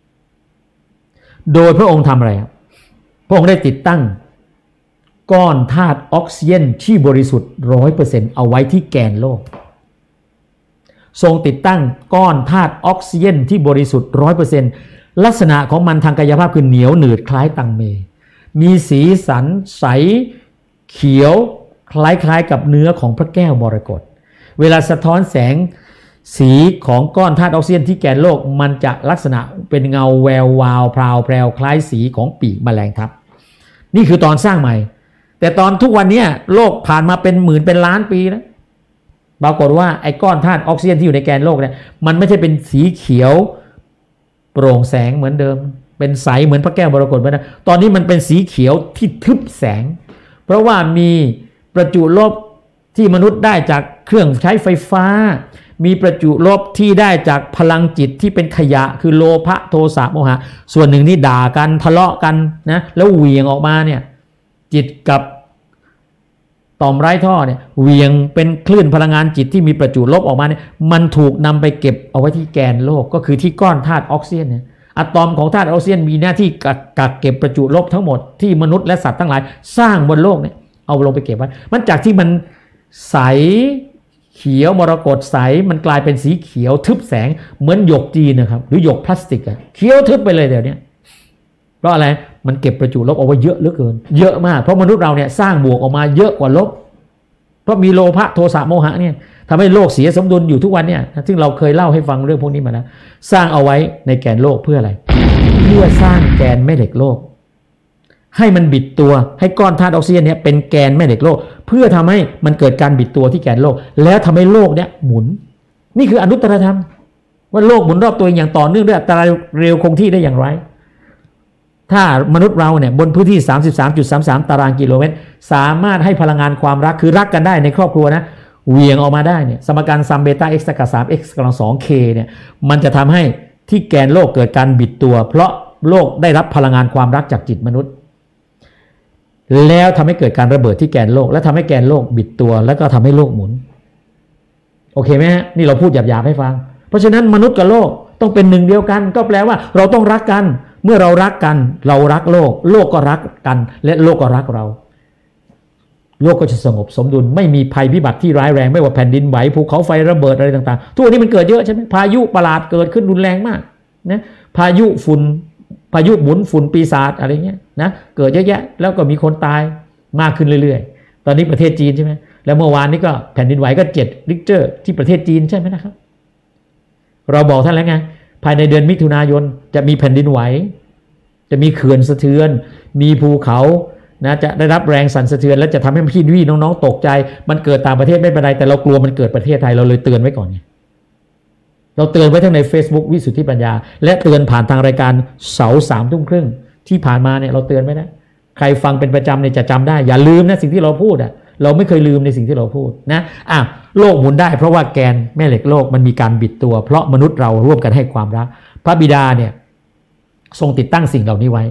โดยพระองค์ทำอะไรครับพระองค์ได้ติดตั้งก้อนธาตุออกซิเจนที่บริสุทธิ์ ร้อยเปอร์เซ็นต์ เอาไว้ที่แกนโลกทรงติดตั้งก้อนธาตุออกซิเจนที่บริสุทธิ์ ร้อยเปอร์เซ็นต์ ลักษณะของมันทางกายภาพคือเหนียวหนืดคล้ายตังเมมีสีสันใสเขียวคล้ายๆกับเนื้อของพระแก้วมรกตเวลาสะท้อนแสงสีของก้อนธาตุออกซิเจนที่แกนโลกมันจะลักษณะเป็นเงาแวววาวพราวแพรวคล้ายสีของปีกแมลงทับนี่คือตอนสร้างใหม่แต่ตอนทุกวันนี้โลกผ่านมาเป็นหมื่นเป็นล้านปีแล้วปรากฏว่าไอ้ก้อนธาตุออกซิเจนที่อยู่ในแกนโลกเนี่ยมันไม่ใช่เป็นสีเขียวโปร่งแสงเหมือนเดิมเป็นใสเหมือนพระแก้วมรกตไปนะตอนนี้มันเป็นสีเขียวที่ทึบแสงเพราะว่ามีประจุลบที่มนุษย์ได้จากเครื่องใช้ไฟฟ้ามีประจุลบที่ได้จากพลังจิตที่เป็นขยะคือโลภะโทสะโมหะส่วนหนึ่งนี่ด่ากันทะเลาะกันนะแล้วเหวี่ยงออกมาเนี่ยจิตกับต่อมไร้ท่อเนี่ยเหวี่ยงเป็นคลื่นพลังงานจิตที่มีประจุลบออกมาเนี่ยมันถูกนำไปเก็บเอาไว้ที่แกนโลกก็คือที่ก้อนธาตุออกซิเจนเนี่ยอะตอมของธาตุออกซิเจนมีหน้าที่กักกักเก็บประจุลบทั้งหมดที่มนุษย์และสัตว์ทั้งหลายสร้างบนโลกเนี่ยเอาลงไปเก็บไว้มันจากที่มันใสเขียวมรกตใสมันกลายเป็นสีเขียวทึบแสงเหมือนหยกจีนนะครับหรือหยกพลาสติกอะเขียวทึบไปเลยเดี๋ยวนี้เพราะอะไรมันเก็บประจุลบเอาไว้เยอะเหลือเกินเยอะมากเพราะมนุษย์เราเนี่ยสร้างบวกออกมาเยอะกว่าลบเพราะมีโลภะโทสะโมหะเนี่ยทำให้โลกเสียสมดุลอยู่ทุกวันเนี่ยซึ่งเราเคยเล่าให้ฟังเรื่องพวกนี้มาแล้วสร้างเอาไว้ในแกนโลกเพื่ออะไรเพื่อสร้างแกนแม่เหล็กโลกให้มันบิดตัวให้ก้อนธาตุออกซิเจนเนี่ยเป็นแกนแม่เหล็กโลกเพื่อทำให้มันเกิดการบิดตัวที่แกนโลกแล้วทำให้โลกเนี่ยหมุนนี่คืออนุตตรธรรมว่าโลกหมุนรอบตัวเองอย่างต่อเนื่องด้วยอัตราเร็วคงที่ได้อย่างไรถ้ามนุษย์เราเนี่ยบนพื้นที่ สามสิบสามจุดสามสาม ตารางกิโลเมตรสามารถให้พลังงานความรักคือรักกันได้ในครอบครัวนะเหวี่ยงออกมาได้เนี่ยสมการซัมเบต้า x กับ สาม x กำลัง สอง k เนี่ยมันจะทำให้ที่แกนโลกเกิดการบิดตัวเพราะโลกได้รับพลังงานความรักจากจิตมนุษย์แล้วทำให้เกิดการระเบิดที่แกนโลกและทำให้แกนโลกบิดตัวแล้วก็ทำให้โลกหมุนโอเคไหมฮะนี่เราพูดหยาบๆให้ฟังเพราะฉะนั้นมนุษย์กับโลกต้องเป็นหนึ่งเดียวกันก็แปลว่าเราต้องรักกันเมื่อเรารักกันเรารักโลกโลกก็รักกันและโลกก็รักเราโลกก็จะสงบสมดุลไม่มีภัยพิบัติที่ร้ายแรงไม่ว่าแผ่นดินไหวภูเขาไฟระเบิดอะไรต่างๆทุกวันนี้มันเกิดเยอะใช่ไหมพายุประหลาดเกิดขึ้นรุนแรงมากนะพายุฝุ่นพายุหมุนฝุ่นปีศาจอะไรเงี้ยนะเกิดเยอะแยะแล้วก็มีคนตายมากขึ้นเรื่อยๆตอนนี้ประเทศจีนใช่ไหมแล้วเมื่อวานนี้ก็แผ่นดินไหวก็เจ็ดริกเตอร์ที่ประเทศจีนใช่ไหมนะครับเราบอกท่านแล้วไงภายในเดือนมิถุนายนจะมีแผ่นดินไหวจะมีเขื่อนสะเทือนมีภูเขานะจะได้รับแรงสั่นสะเทือนและจะทำให้พี่พี่น้องๆตกใจมันเกิดต่างประเทศไม่เป็นไรแต่เรากลัวมันเกิดประเทศไทยเราเลยเตือนไว้ก่อนไงเราเตือนไว้ทั้งใน Facebook วิสุทธิปัญญาและเตือนผ่านทางรายการเสาร์สามทุ่มครึ่งที่ผ่านมาเนี่ยเราเตือนไว้นะใครฟังเป็นประจำเนี่ยจะจำได้อย่าลืมนะสิ่งที่เราพูดอ่ะเราไม่เคยลืมในสิ่งที่เราพูดนะอ่ะโลกหมุนได้เพราะว่าแกนแม่เหล็กโลกมันมีการบิดตัวเพราะมนุษย์เราร่วมกันให้ความรักพระบิดาเนี่ยทรงติดตั้งสิ่งเหล่านี้ไว้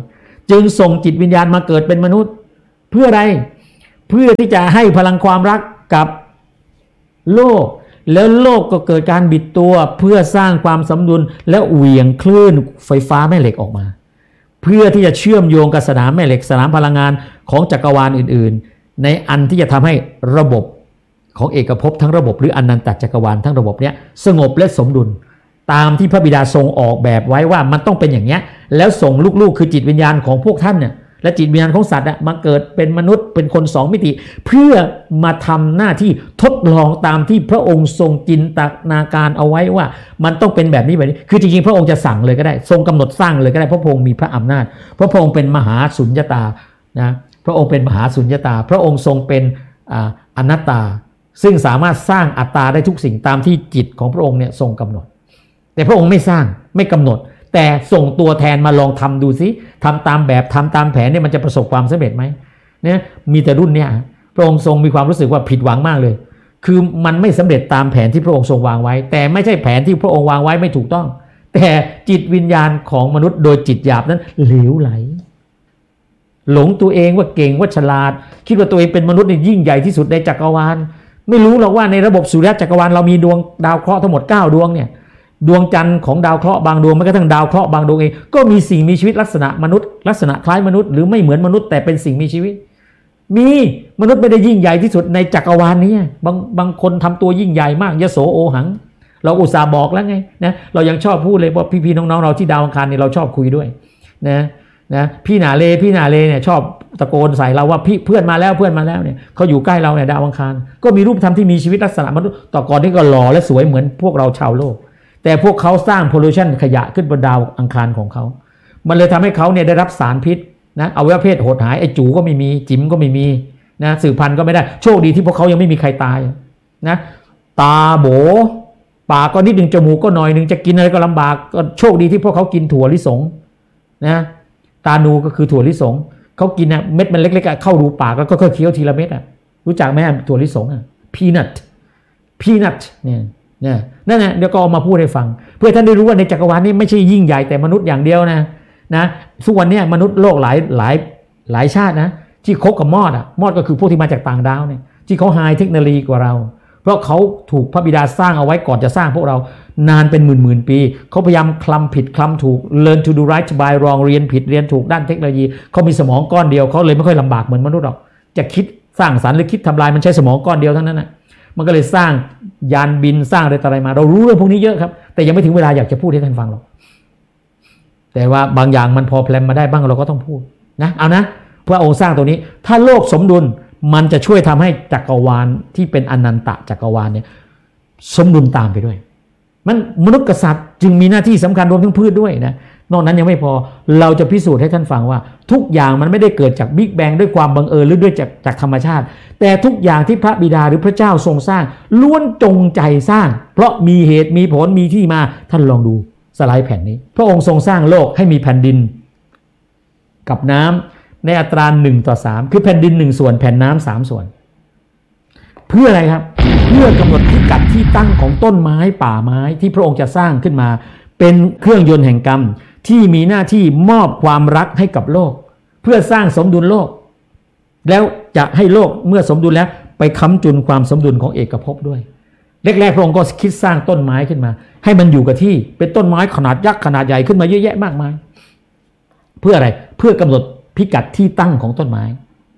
จึงส่งจิตวิญญาณมาเกิดเป็นมนุษย์เพื่ออะไรเพื่อที่จะให้พลังความรักกับโลกแล้วโลกก็เกิดการบิดตัวเพื่อสร้างความสมดุลและเหวี่ยงคลื่นไฟฟ้าแม่เหล็กออกมาเพื่อที่จะเชื่อมโยงกับสนามแม่เหล็กสนามพลังงานของจักรวาลอื่นๆในอันที่จะทำให้ระบบของเอกภพทั้งระบบหรืออนันตจักรวาลทั้งระบบเนี้ยสงบและสมดุลตามที่พระบิดาทรงออกแบบไว้ว่ามันต้องเป็นอย่างเนี้ยแล้วส่งลูกๆคือจิตวิญญาณของพวกท่านเนี่ยและจิตวิญญาณของสัตว์มาเกิดเป็นมนุษย์เป็นคนสองมิติเพื่อมาทำหน้าที่ทดลองตามที่พระองค์ทรงจินตนาการเอาไว้ว่ามันต้องเป็นแบบนี้แบบนี้คือจริงๆพระองค์จะสั่งเลยก็ได้ทรงกำหนดสร้างเลยก็ได้เพราะพระองค์มีพระอำนาจเพราะพระองค์เป็นมหาสุญญตานะพระองค์เป็นมหาสุญญตาพระองค์ทรงเป็นอนัตตาซึ่งสามารถสร้างอัตตาได้ทุกสิ่งตามที่จิตของพระองค์เนี่ยทรงกำหนดแต่พระองค์ไม่สร้างไม่กำหนดแต่ส่งตัวแทนมาลองทำดูซิทำตามแบบทำตามแผนเนี่ยมันจะประสบความสำเร็จไหมเนี่ยมีแต่รุ่นเนี่ยพระองค์ทรงมีความรู้สึกว่าผิดหวังมากเลยคือมันไม่สำเร็จตามแผนที่พระองค์ทรงวางไว้แต่ไม่ใช่แผนที่พระองค์วางไว้ไม่ถูกต้องแต่จิตวิญญาณของมนุษย์โดยจิตหยาบนั้นเหลวไหลหลงตัวเองว่าเก่งว่าฉลาดคิดว่าตัวเองเป็นมนุษย์นี่ยิ่งใหญ่ที่สุดในจักรวาลไม่รู้หรอกว่าในระบบสุริยะจักรวาลเรามีดวงดาวเคราะห์ทั้งหมดเก้าดวงเนี่ยดวงจันทร์ของดาวเคราะห์บางดวงแม้กระทั่งดาวเคราะห์บางดวงเองก็มีสิ่งมีชีวิตลักษณะมนุษย์ลักษณะคล้ายมนุษย์หรือไม่เหมือนมนุษย์แต่เป็นสิ่งมีชีวิตมีมนุษย์ไม่ได้ยิ่งใหญ่ที่สุดในจักรวาลนี้บางบางคนทำตัวยิ่งใหญ่มากยโสโอหังเราอุตส่าห์บอกแล้วไงนะเรายังชอบพูดเลยว่าพี่ๆน้องๆเราที่ดาวอังคารเนี่ยเราชอบคุยด้วยนะนะพี่หนาเลพี่หนาเลเนี่ยชอบตะโกนใส่เราว่าพี่เพื่อนมาแล้วเพื่อนมาแล้วเนี่ยเขาอยู่ใกล้เราเนี่ยดาวอังคารก็มีรูปธรรมที่มีชีวิตลักษณะมนุษย์ต่อก่อนที่ก็หล่อและสวยเหมือนพวกเราชาวโลกแต่พวกเขาสร้าง pollution ขยะขึ้นบนดาวอังคารของเขามันเลยทำให้เขาเนี่ยได้รับสารพิษนะอวัยวะเพศหดหายไอ้จูก็ไม่มีจิ๋มก็ไม่มีนะสืบพันธุ์ก็ไม่ได้โชคดีที่พวกเขายังไม่มีใครตายนะตาโบปากก็นิดนึงจมูกก็หน่อยนึงจะกินอะไรก็ลำบากก็โชคดีที่พวกเขากินถั่วลิสงนะตานูก็คือถั่วลิสงเขากินนะเม็ดมันเล็กๆเข้ารูปากแล้วก็ค่อยเคี้ยวทีละเม็ดอ่ะรู้จักไหมถั่วลิสงอ่ะพีนัทพีนัทเนี่ยเนี่ยนั่นแหละเดี๋ยวก็เอามาพูดให้ฟังเพื่อท่านได้รู้ว่าในจักรวาลนี้ไม่ใช่ยิ่งใหญ่แต่มนุษย์อย่างเดียวนะนะทุกวันนี้มนุษย์โลกหลายหลายหลายชาตินะที่คบกับมอดอ่ะมอดก็คือพวกที่มาจากต่างดาวเนี่ยที่เขาไฮเทคโนโลยีกว่าเราเพราะเขาถูกพระบิดาสร้างเอาไว้ก่อนจะสร้างพวกเรานานเป็นหมื่นหมื่นปีเขาพยายามคลำผิดคลำถูก learn to do right by wrong เรียนผิดเรียนถูกด้านเทคโนโลยีเขามีสมองก้อนเดียวเขาเลยไม่ค่อยลำบากเหมือนมนุษย์หรอกจะคิดสร้างสรรค์หรือคิดทำลายมันใช้สมองก้อนเดียวทั้งนั้นนะมันก็เลยสร้างยานบินสร้างอะไรต่ออะไรมาเรารู้เรื่องพวกนี้เยอะครับแต่ยังไม่ถึงเวลาอยากจะพูดให้ท่านฟังหรอกแต่ว่าบางอย่างมันพอแพลนมาได้บ้างเราก็ต้องพูดนะเอานะพระองค์สร้างตัวนี้ถ้าโลกสมดุลมันจะช่วยทำให้จักรวาลที่เป็นอนันตจักรวาลเนี่ยสมดุลตามไปด้วยมันมนุษย์กษัตริย์จึงมีหน้าที่สำคัญรวมทั้งพืชด้วยนะนอกนั้นยังไม่พอเราจะพิสูจน์ให้ท่านฟังว่าทุกอย่างมันไม่ได้เกิดจากบิ๊กแบงด้วยความบังเอิญหรือด้วยจากจากธรรมชาติแต่ทุกอย่างที่พระบิดาหรือพระเจ้าทรงสร้างล้วนจงใจสร้างเพราะมีเหตุมีผลมีที่มาท่านลองดูสไลด์แผ่นนี้พระองค์ทรงสร้างโลกให้มีแผ่นดินกับน้ำในอัตราหนึ่งต่อสามคือแผ่นดินหนึ่งส่วนแผ่นน้ำสามส่วนเพื่ออะไรครับเพื่อกำหนดพิกัดที่ตั้งของต้นไม้ป่าไม้ที่พระองค์จะสร้างขึ้นมาเป็นเครื่องยนต์แห่งกรรมที่มีหน้าที่มอบความรักให้กับโลกเพื่อสร้างสมดุลโลกแล้วจะให้โลกเมื่อสมดุลแล้วไปค้ำจุนความสมดุลของเอกภพด้วยแรกๆพระองค์ก็คิดสร้างต้นไม้ขึ้นมาให้มันอยู่กับที่เป็นต้นไม้ขนาดยักษ์ขนาดใหญ่ขึ้นมาเยอะแยะมากมายเพื่ออะไรเพื่อกำหนดพิกัดที่ตั้งของต้นไม้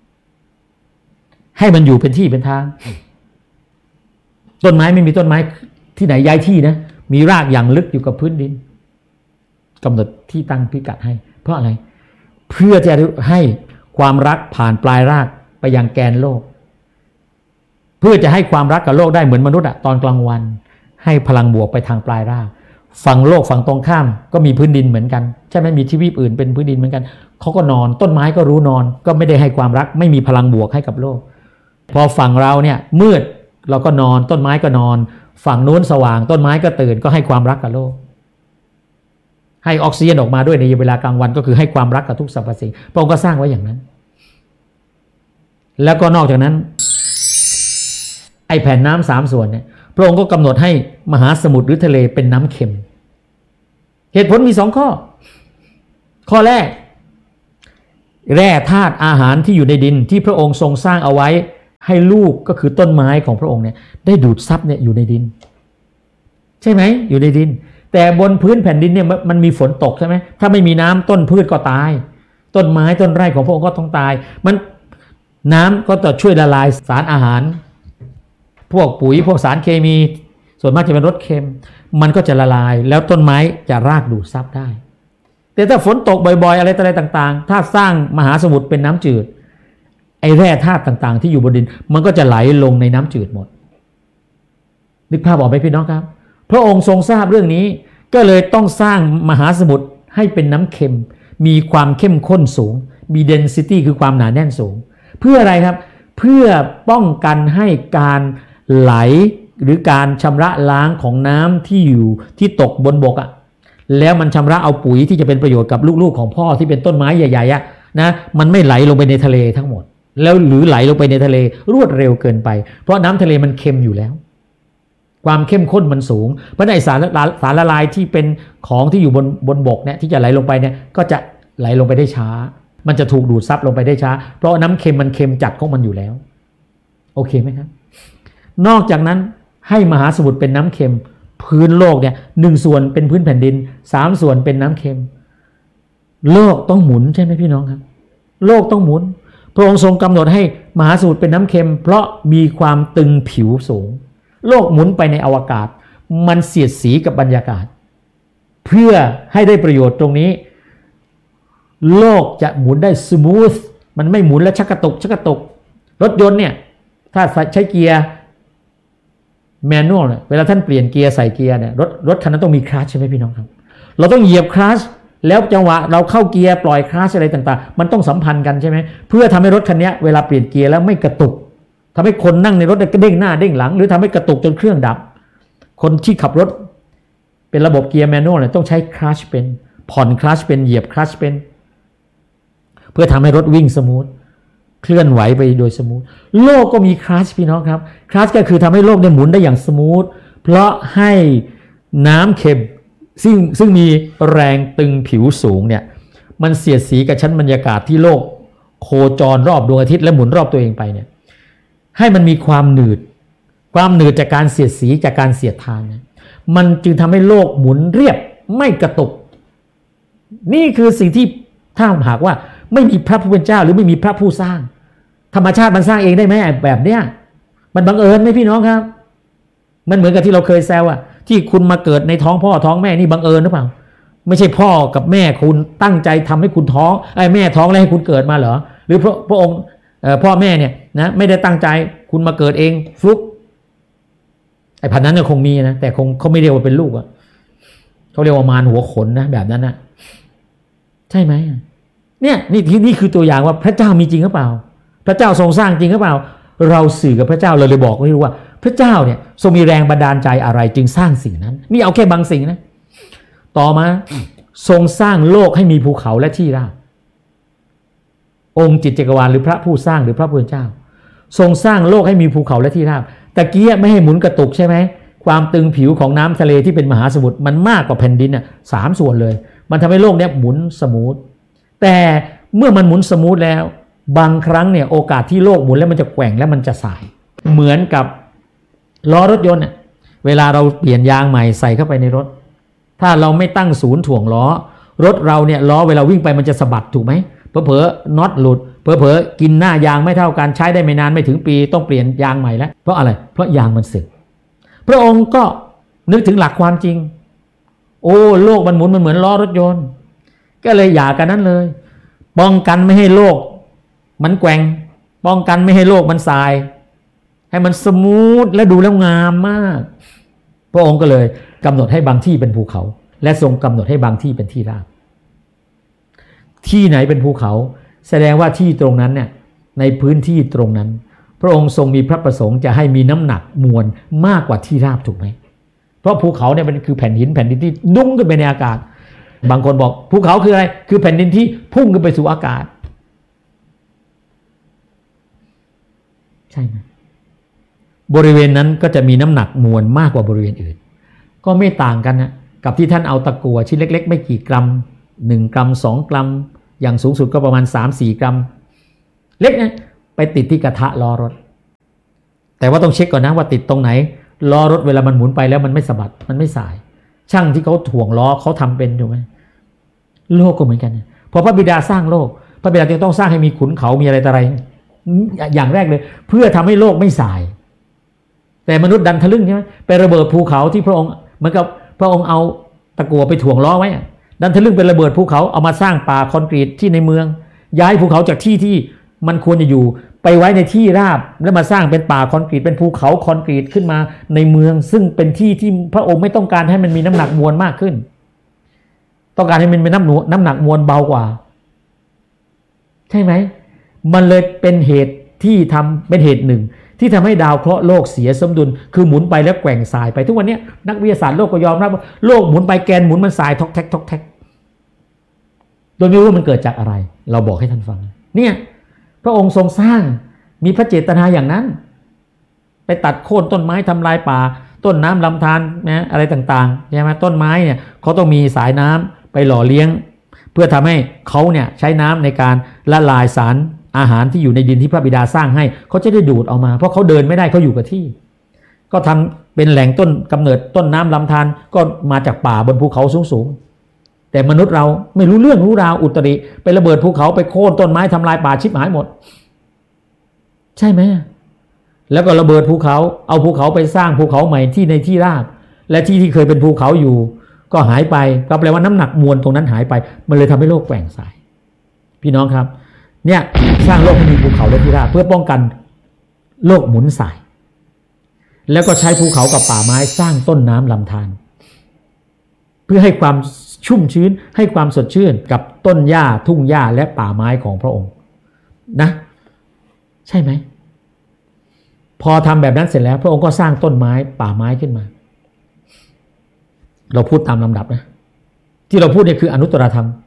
ให้มันอยู่เป็นที่เป็นทางต้นไม้ไม่มีต้นไม้ที่ไหนย้ายที่นะมีรากอย่างลึกอยู่กับพื้นดินกำหนดที่ตั้งพิกัดให้เพราะอะไรเพื่อจะให้ความรักผ่านปลายรากไปยังแกนโลกเพื่อจะให้ความรักกับโลกได้เหมือนมนุษย์อะตอนกลางวันให้พลังบวกไปทางปลายรากฝั่งโลกฝั่งตรงข้ามก็มีพื้นดินเหมือนกันใช่ไหมมีทวีปอื่นเป็นพื้นดินเหมือนกันเขาก็นอนต้นไม้ก็รู้นอนก็ไม่ได้ให้ความรักไม่มีพลังบวกให้กับโลกพอฝั่งเราเนี่ยมืดเราก็นอนต้นไม้ก็นอนฝั่งนู้นสว่างต้นไม้ก็ตื่นก็ให้ความรักกับโลกให้ออกซิเจนออกมาด้วยในเวลากลางวันก็คือให้ความรักกับทุกสรรพสิ่งพระองค์ก็สร้างไว้อย่างนั้นแล้วก็นอกจากนั้นไอ้แผ่นน้ำสามส่วนเนี่ยพระองค์ก็กำหนดให้มหาสมุทรหรือทะเลเป็นน้ำเค็มเหตุผลมีสองข้อข้อแรกแร่ธาตุอาหารที่อยู่ในดินที่พระองค์ทรงสร้างเอาไว้ให้ลูกก็คือต้นไม้ของพระองค์เนี่ยได้ดูดซับเนี่ยอยู่ในดินใช่ไหมอยู่ในดินแต่บนพื้นแผ่นดินเนี่ยมันมีฝนตกใช่ไหมถ้าไม่มีน้ำต้นพืชก็ตายต้นไม้ต้นไร่ของพระองค์ก็ต้องตายมันน้ำก็จะช่วยละลายสารอาหารพวกปุ๋ยพวกสารเคมีส่วนมากจะเป็นรสเค็มมันก็จะละลายแล้วต้นไม้จะรากดูดซับได้แต่ถ้าฝนตกบ่อยๆอะไรต่างๆถ้าสร้างมหาสมุทรเป็นน้ำจืดไอ้แร่ธาตุต่างๆที่อยู่บนดินมันก็จะไหลลงในน้ำจืดหมดนึกภาพออกไหมพี่น้องครับพระองค์ทรงทราบเรื่องนี้ก็เลยต้องสร้างมหาสมุทรให้เป็นน้ำเค็มมีความเข้มข้นสูงมี density คือความหนาแน่นสูงเพื่ออะไรครับเพื่อป้องกันให้การไหลหรือการชำระล้างของน้ำที่อยู่ที่ตกบนบกอ่ะแล้วมันชำระเอาปุ๋ยที่จะเป็นประโยชน์กับลูกๆของพ่อที่เป็นต้นไม้ใหญ่ๆอ่ะนะมันไม่ไหลลงไปในทะเลทั้งหมดแล้วหรือไหลลงไปในทะเลรวดเร็วเกินไปเพราะน้ำทะเลมันเค็มอยู่แล้วความเข้มข้นมันสูงเพราะในสารสารละลายที่เป็นของที่อยู่บนบนบกเนี่ยที่จะไหลลงไปเนี่ยก็จะไหลลงไปได้ช้ามันจะถูกดูดซับลงไปได้ช้าเพราะน้ำเค็มมันเค็มจัดของมันอยู่แล้วโอเคไหมครับนอกจากนั้นให้มหาสมุทรเป็นน้ำเค็มพื้นโลกเนี่ยหนึ่งส่วนเป็นพื้นแผ่นดินสามส่วนเป็นน้ำเค็มโลกต้องหมุนใช่ไหมพี่น้องครับโลกต้องหมุนพระองค์ทรงกำหนดให้มหาสมุทรเป็นน้ำเค็มเพราะมีความตึงผิวสูงโลกหมุนไปในอวกาศมันเสียดสีกับบรรยากาศเพื่อให้ได้ประโยชน์ตรงนี้โลกจะหมุนได้สมูทมันไม่หมุนแล้วชักกระตุกชักกระตุกรถยนต์เนี่ยถ้าใช้เกียร์แมนนวลเนี่ยเวลาท่านเปลี่ยนเกียร์ใส่เกียร์เนี่ยรถรถคันนั้นต้องมีคลัตช์ใช่ไหมพี่น้องครับเราต้องเหยียบคลัตช์แล้วจังหวะเราเข้าเกียร์ปล่อยคลัตช์อะไรต่างๆมันต้องสัมพันธ์กันใช่ไหมเพื่อทำให้รถคันนี้เวลาเปลี่ยนเกียร์แล้วไม่กระตุกทำให้คนนั่งในรถเด้งหน้าเด้งหลังหรือทำให้กระตุกจนเครื่องดับคนที่ขับรถเป็นระบบเกียร์แมนนวลเนี่ยต้องใช้คลัตช์เป็นผ่อนคลัตช์เป็นเหยียบคลัตช์เป็นเพื่อทำให้รถวิ่งสมูทเคลื่อนไหวไปโดยสมูทโลกก็มีคลัตช์พี่น้องครับคลัตช์ก็คือทำให้โลกเนี่ยหมุนได้อย่างสมูทเพราะให้น้ำเค็มซึ่งซึ่งมีแรงตึงผิวสูงเนี่ยมันเสียดสีกับชั้นบรรยากาศที่โลกโคจรรอบดวงอาทิตย์และหมุนรอบตัวเองไปเนี่ยให้มันมีความหนืดความหนืดจากการเสียดสีจากการเสียดทานเนี่ยมันจึงทำให้โลกหมุนเรียบไม่กระตุกนี่คือสิ่งที่ถ้าหากว่าไม่มีพระผู้เป็นเจ้าหรือไม่มีพระผู้สร้างธรรมชาติมันสร้างเองได้ไหมแบบเนี้ยมันบังเอิญไหมพี่น้องครับมันเหมือนกับที่เราเคยแซวอะที่คุณมาเกิดในท้องพ่อท้องแม่นี่บังเอิญหรือเปล่าไม่ใช่พ่อกับแม่คุณตั้งใจทำให้คุณท้องไอ้แม่ท้องแล้วให้คุณเกิดมาเหรอหรือพระพระองค์พ่อแม่เนี่ยนะไม่ได้ตั้งใจคุณมาเกิดเองฟลุกไอ้พันนั้นก็คงมีนะแต่คงเขาไม่เรียกว่าเป็นลูกอะเขาเรียกว่ามารหัวขนนะแบบนั้นนะใช่ไหมเนี่ยนี่ที่นี่คือตัวอย่างว่าพระเจ้ามีจริงหรือเปล่าพระเจ้าทรงสร้างจริงหรือเปล่าเราสื่อกับพระเจ้าเราเลยบอกให้รู้ว่าพระเจ้าเนี่ยทรงมีแรงบันดาลใจอะไรจึงสร้างสิ่งนั้นนี่เอาแค่บางสิ่งนะต่อมาทรงสร้างโลกให้มีภูเขาและที่ราบองค์จิตจักรวาลหรือพระผู้สร้างหรือพระผู้เป็นเจ้าทรงสร้างโลกให้มีภูเขาและที่ราบตะเกียไม่ให้หมุนกระตุกใช่ไหมความตึงผิวของน้ำทะเลที่เป็นมหาสมุทรมันมากกว่าแผ่นดินอ่ะสามส่วนเลยมันทำให้โลกเนี้ยหมุนสมูทแต่เมื่อมันหมุนสมูทแล้วบางครั้งเนี่ยโอกาสที่โลกหมุนแล้วมันจะแกว่งแล้วมันจะสายเหมือนกับล้อรถยนต์เนี่ยเวลาเราเปลี่ยนยางใหม่ใส่เข้าไปในรถถ้าเราไม่ตั้งศูนย์ถ่วงล้อรถเราเนี่ยล้อเวลาวิ่งไปมันจะสะบัดถูกไหมเผลอๆน็อตหลุดเผลอๆกินหน้ายางไม่เท่ากันใช้ได้ไม่นานไม่ถึงปีต้องเปลี่ยนยางใหม่แล้วเพราะอะไรเพราะยางมันสึกพระองค์ก็นึกถึงหลักความจริงโอ้โลกมันหมุนมันเหมือนล้อรถยนต์ก็เลยอย่ากันนั้นเลยป้องกันไม่ให้โลกมันแกว่งป้องกันไม่ให้โลกมันสายให้มันสมูทและดูแล้วงามมากพระองค์ก็เลยกำหนดให้บางที่เป็นภูเขาและทรงกำหนดให้บางที่เป็นที่ราบที่ไหนเป็นภูเขาแสดงว่าที่ตรงนั้นเนี่ยในพื้นที่ตรงนั้นพระองค์ทรงมีพระประสงค์จะให้มีน้ำหนักมวลมากกว่าที่ราบถูกไหมเพราะภูเขาเนี่ยมันคือแผ่นหินแผ่นดินที่ดุ้งขึ้นไปในอากาศบางคนบอกภูเขาคืออะไรคือแผ่นดินที่พุ่งขึ้นไปสู่อากาศใช่ไหมบริเวณนั้นก็จะมีน้ำหนักมวลมากกว่าบริเวณอื่นก็ไม่ต่างกันนะกับที่ท่านเอาตะกั่วชิ้นเล็กๆไม่กี่กรัมหนึ่งกรัมสองกรัมอย่างสูงสุดก็ประมาณ สามถึงสี่ กรัมเล็กนะไปติดที่กระทะล้อรถแต่ว่าต้องเช็คก่อนนะว่าติดตรงไหนล้อรถเวลามันหมุนไปแล้วมันไม่สะบัดมันไม่สายช่างที่เขาถ่วงล้อเขาทำเป็นถูกไหมโลกก็เหมือนกันพอพระบิดาสร้างโลกพระบิดาจึงต้องสร้างให้มีขุนเขามีอะไรต่ออะไรอย่างแรกเลยเพื่อทำให้โลกไม่สายแต่มนุษย์ดันทะลึ่งใช่ไหมไประเบิดภูเขาที่พระองค์เหมือนกับพระองค์เอาตะกั่วไปถ่วงล้อไว้ดันทะลึ่งเป็นระเบิดภูเขาเอามาสร้างป่าคอนกรีตที่ในเมืองย้ายภูเขาจากที่ที่มันควรจะอยู่ไปไว้ในที่ราบแล้วมาสร้างเป็นป่าคอนกรีตเป็นภูเขาคอนกรีตขึ้นมาในเมืองซึ่งเป็นที่ที่พระองค์ไม่ต้องการให้มันมีน้ำหนักมวลมากขึ้นต้องการให้มันเป็นน้ำหนักน้ำหนักมวลเบากว่าใช่ไหมมันเลยเป็นเหตุที่ทำเป็นเหตุหนึ่งที่ทำให้ดาวเคราะห์โลกเสียสมดุลคือหมุนไปแล้วแกว่งสายไปทุกวันนี้นักวิทยาศาสตร์โลกก็ยอมรับว่าโลกหมุนไปแกนหมุนมันสายทอกแท็กทอกแท็กโดยไม่รู้ว่ามันเกิดจากอะไรเราบอกให้ท่านฟังเนี่ยพระองค์ทรงสร้างมีพระเจตนาอย่างนั้นไปตัดโค่นต้นไม้ทำลายป่าต้นน้ำลำธารนะอะไรต่างๆใช่ไหมต้นไม้เนี่ยเขาต้องมีสายน้ำไปหล่อเลี้ยงเพื่อทำให้เขาเนี่ยใช้น้ำในการละลายสารอาหารที่อยู่ในดินที่พระบิดาสร้างให้เขาจะได้ดูดออกมาเพราะเขาเดินไม่ได้เขาอยู่กับที่ก็ทำเป็นแหล่งต้นกำเนิดต้นน้ำลำธารก็มาจากป่าบนภูเขาสูงๆแต่มนุษย์เราไม่รู้เรื่องรู้ราวอุตริไประเบิดภูเขาไปโค่นต้นไม้ทำลายป่าชิบหายหมดใช่ไหมแล้วก็ระเบิดภูเขาเอาภูเขาไปสร้างภูเขาใหม่ที่ในที่ราบและที่ที่เคยเป็นภูเขาอยู่ก็หายไปก็แปลว่าน้ำหนักมวลตรงนั้นหายไปมันเลยทำให้โลกแกว่งสายพี่น้องครับเนี่ยสร้างโลกให้มีภูเขาและที่ราบเพื่อป้องกันโลกหมุนสายแล้วก็ใช้ภูเขากับป่าไม้สร้างต้นน้ำลำธารเพื่อให้ความชุ่มชื้นให้ความสดชื่นกับต้นหญ้าทุ่งหญ้าและป่าไม้ของพระองค์นะใช่ไหมพอทำแบบนั้นเสร็จแล้วพระองค์ก็สร้างต้นไม้ป่าไม้ขึ้นมาเราพูดตามลำดับนะที่เราพูดเนี่ยคืออนุตตรธรรม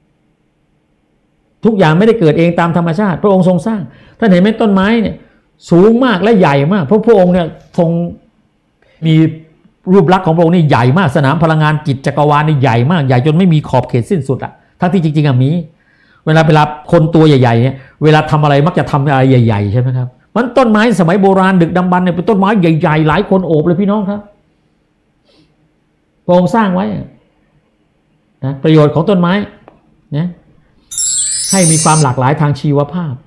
ทุกอย่างไม่ได้เกิดเองตามธรรมชาติพระองค์ทรงสร้างท่านเห็นไหมต้นไม้เนี่ยสูงมากและใหญ่มากเพราะพระองค์เนี่ยทรงมีรูปลักษณ์ของพระองค์นี่ใหญ่มากสนามพลังงานจิตจักรวาลนี่ใหญ่มากใหญ่จนไม่มีขอบเขตสิ้นสุดอะทั้งที่จริงๆอะมีเวลาเวลาคนตัวใหญ่ๆเนี่ยเวลาทำอะไรมักจะทำอะไรใหญ่ๆใช่ไหมครับมันต้นไม้สมัยโบราณดึกดำบรรพ์เนี่ยเป็นต้นไม้ใหญ่ๆหลายคนโอบเลยพี่น้องครับพระองค์สร้างไว้นะประโยชน์ของต้นไม้นะให้มีความหลากหลายทางชีวภาพ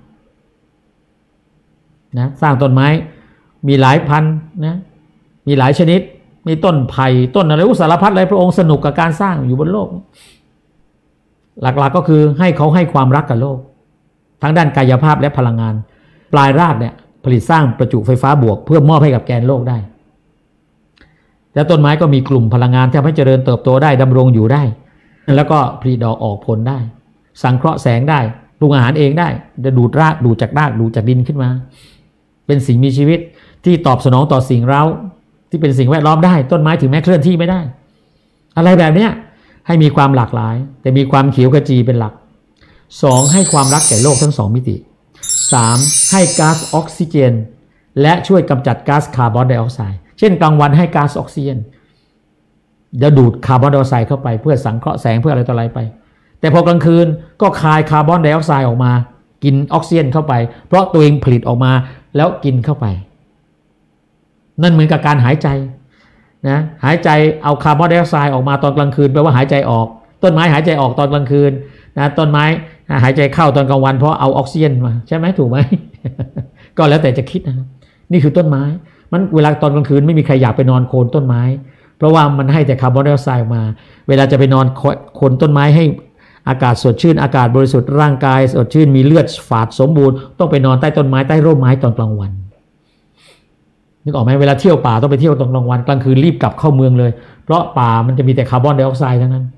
นะสร้างต้นไม้มีหลายพันนะมีหลายชนิดมีต้นไผ่ต้นอะไรอุสารพัดอะไรพระองค์สนุกกับการสร้างอยู่บนโลกหลักๆ ก, ก็คือให้เขาให้ความรักกับโลกทั้งด้านกายภาพและพลังงานปลายรากเนี่ยผลิตสร้างประจุไฟฟ้าบวกเพื่อมอบให้กับแกนโลกได้แล้วต้นไม้ก็มีกลุ่มพลังงานที่ทำให้เจริญเติบโตได้ดำรงอยู่ได้แล้วก็ผลิดอกออกผลได้สังเคราะห์แสงได้ปรุงอาหารเองได้จะดูดรากดูดจากรากดูดจากดินขึ้นมาเป็นสิ่งมีชีวิตที่ตอบสนองต่อสิ่งเร้าที่เป็นสิ่งแวดล้อมได้ต้นไม้ถึงแม้เคลื่อนที่ไม่ได้อะไรแบบนี้ให้มีความหลากหลายแต่มีความเขียวขจีเป็นหลักสองให้ความรักแก่โลกทั้งสองมิติสามให้ก๊าซออกซิเจนและช่วยกำจัดก๊าซคาร์บอนไดออกไซด์เช่นกลางวันให้ก๊าซออกซิเจนจะดูดคาร์บอนไดออกไซด์เข้าไปเพื่อสังเคราะห์แสงเพื่ออะไรต่ออะไรไปแต่พอกลางคืนก็คายคาร์บอนไดออกไซด์ออกมากินออกซิเจนเข้าไปเพราะตัวเองผลิตออกมาแล้วกินเข้าไปนั่นเหมือนกับการหายใจนะหายใจเอาคาร์บอนไดออกไซด์ออกมาตอนกลางคืนแปลว่าหายใจออกต้นไม้หายใจออกตอนกลางคืนนะต้นไม้หายใจเข้าตอนกลางวันเพราะเอาออกซิเจนมาใช่ไหมถูกไหม ก็แล้วแต่จะคิดนะนี่คือต้นไม้มันเวลาตอนกลางคืนไม่มีใครอยากไปนอนโคนต้นไม้เพราะว่ามันให้แต่คาร์บอนไดออกไซด์ออกมาเวลาจะไปนอนโคนต้นไม้ให้อากาศสดชื่นอากาศบริสุทธิ์ร่างกายสดชื่นมีเลือดฝาดสมบูรณ์ต้องไปนอนใต้ต้นไม้ใต้ร่มไม้ตอนกลางวันนึกออกไหมเวลาเที่ยวป่าต้องไปเที่ยวตอนกลางวันกลางคืนรีบกลับเข้าเมืองเลยเพราะป่ามันจะมีแต่คาร์บอนไดออกไซด์ทั้งนั้น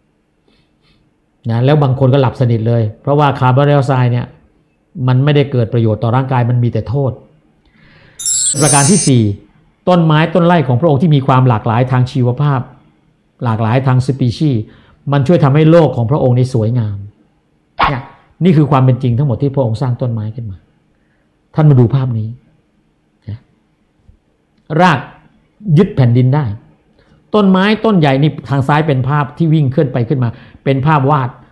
นะแล้วบางคนก็หลับสนิทเลยเพราะว่าคาร์บอนไดออกไซด์เนี่ยมันไม่ได้เกิดประโยชน์ต่อร่างกายมันมีแต่โทษประการที่สี่ต้นไม้ต้นไร่ของพระองค์ที่มีความหลากหลายทางชีวภาพหลากหลายทางสปีชีส์มันช่วยทำให้โลกของพระองค์ในสวยงามเนี่ยนี่คือความเป็นจริงทั้งหมดที่พระองค์สร้างต้นไม้ขึ้นมาท่านมาดูภาพนี้รากยึดแผ่นดินได้ต้นไม้ต้นใหญ่นี่ทางซ้ายเป็นภาพที่วิ่งขึ้นไปขึ้นมาเป็นภาพวาด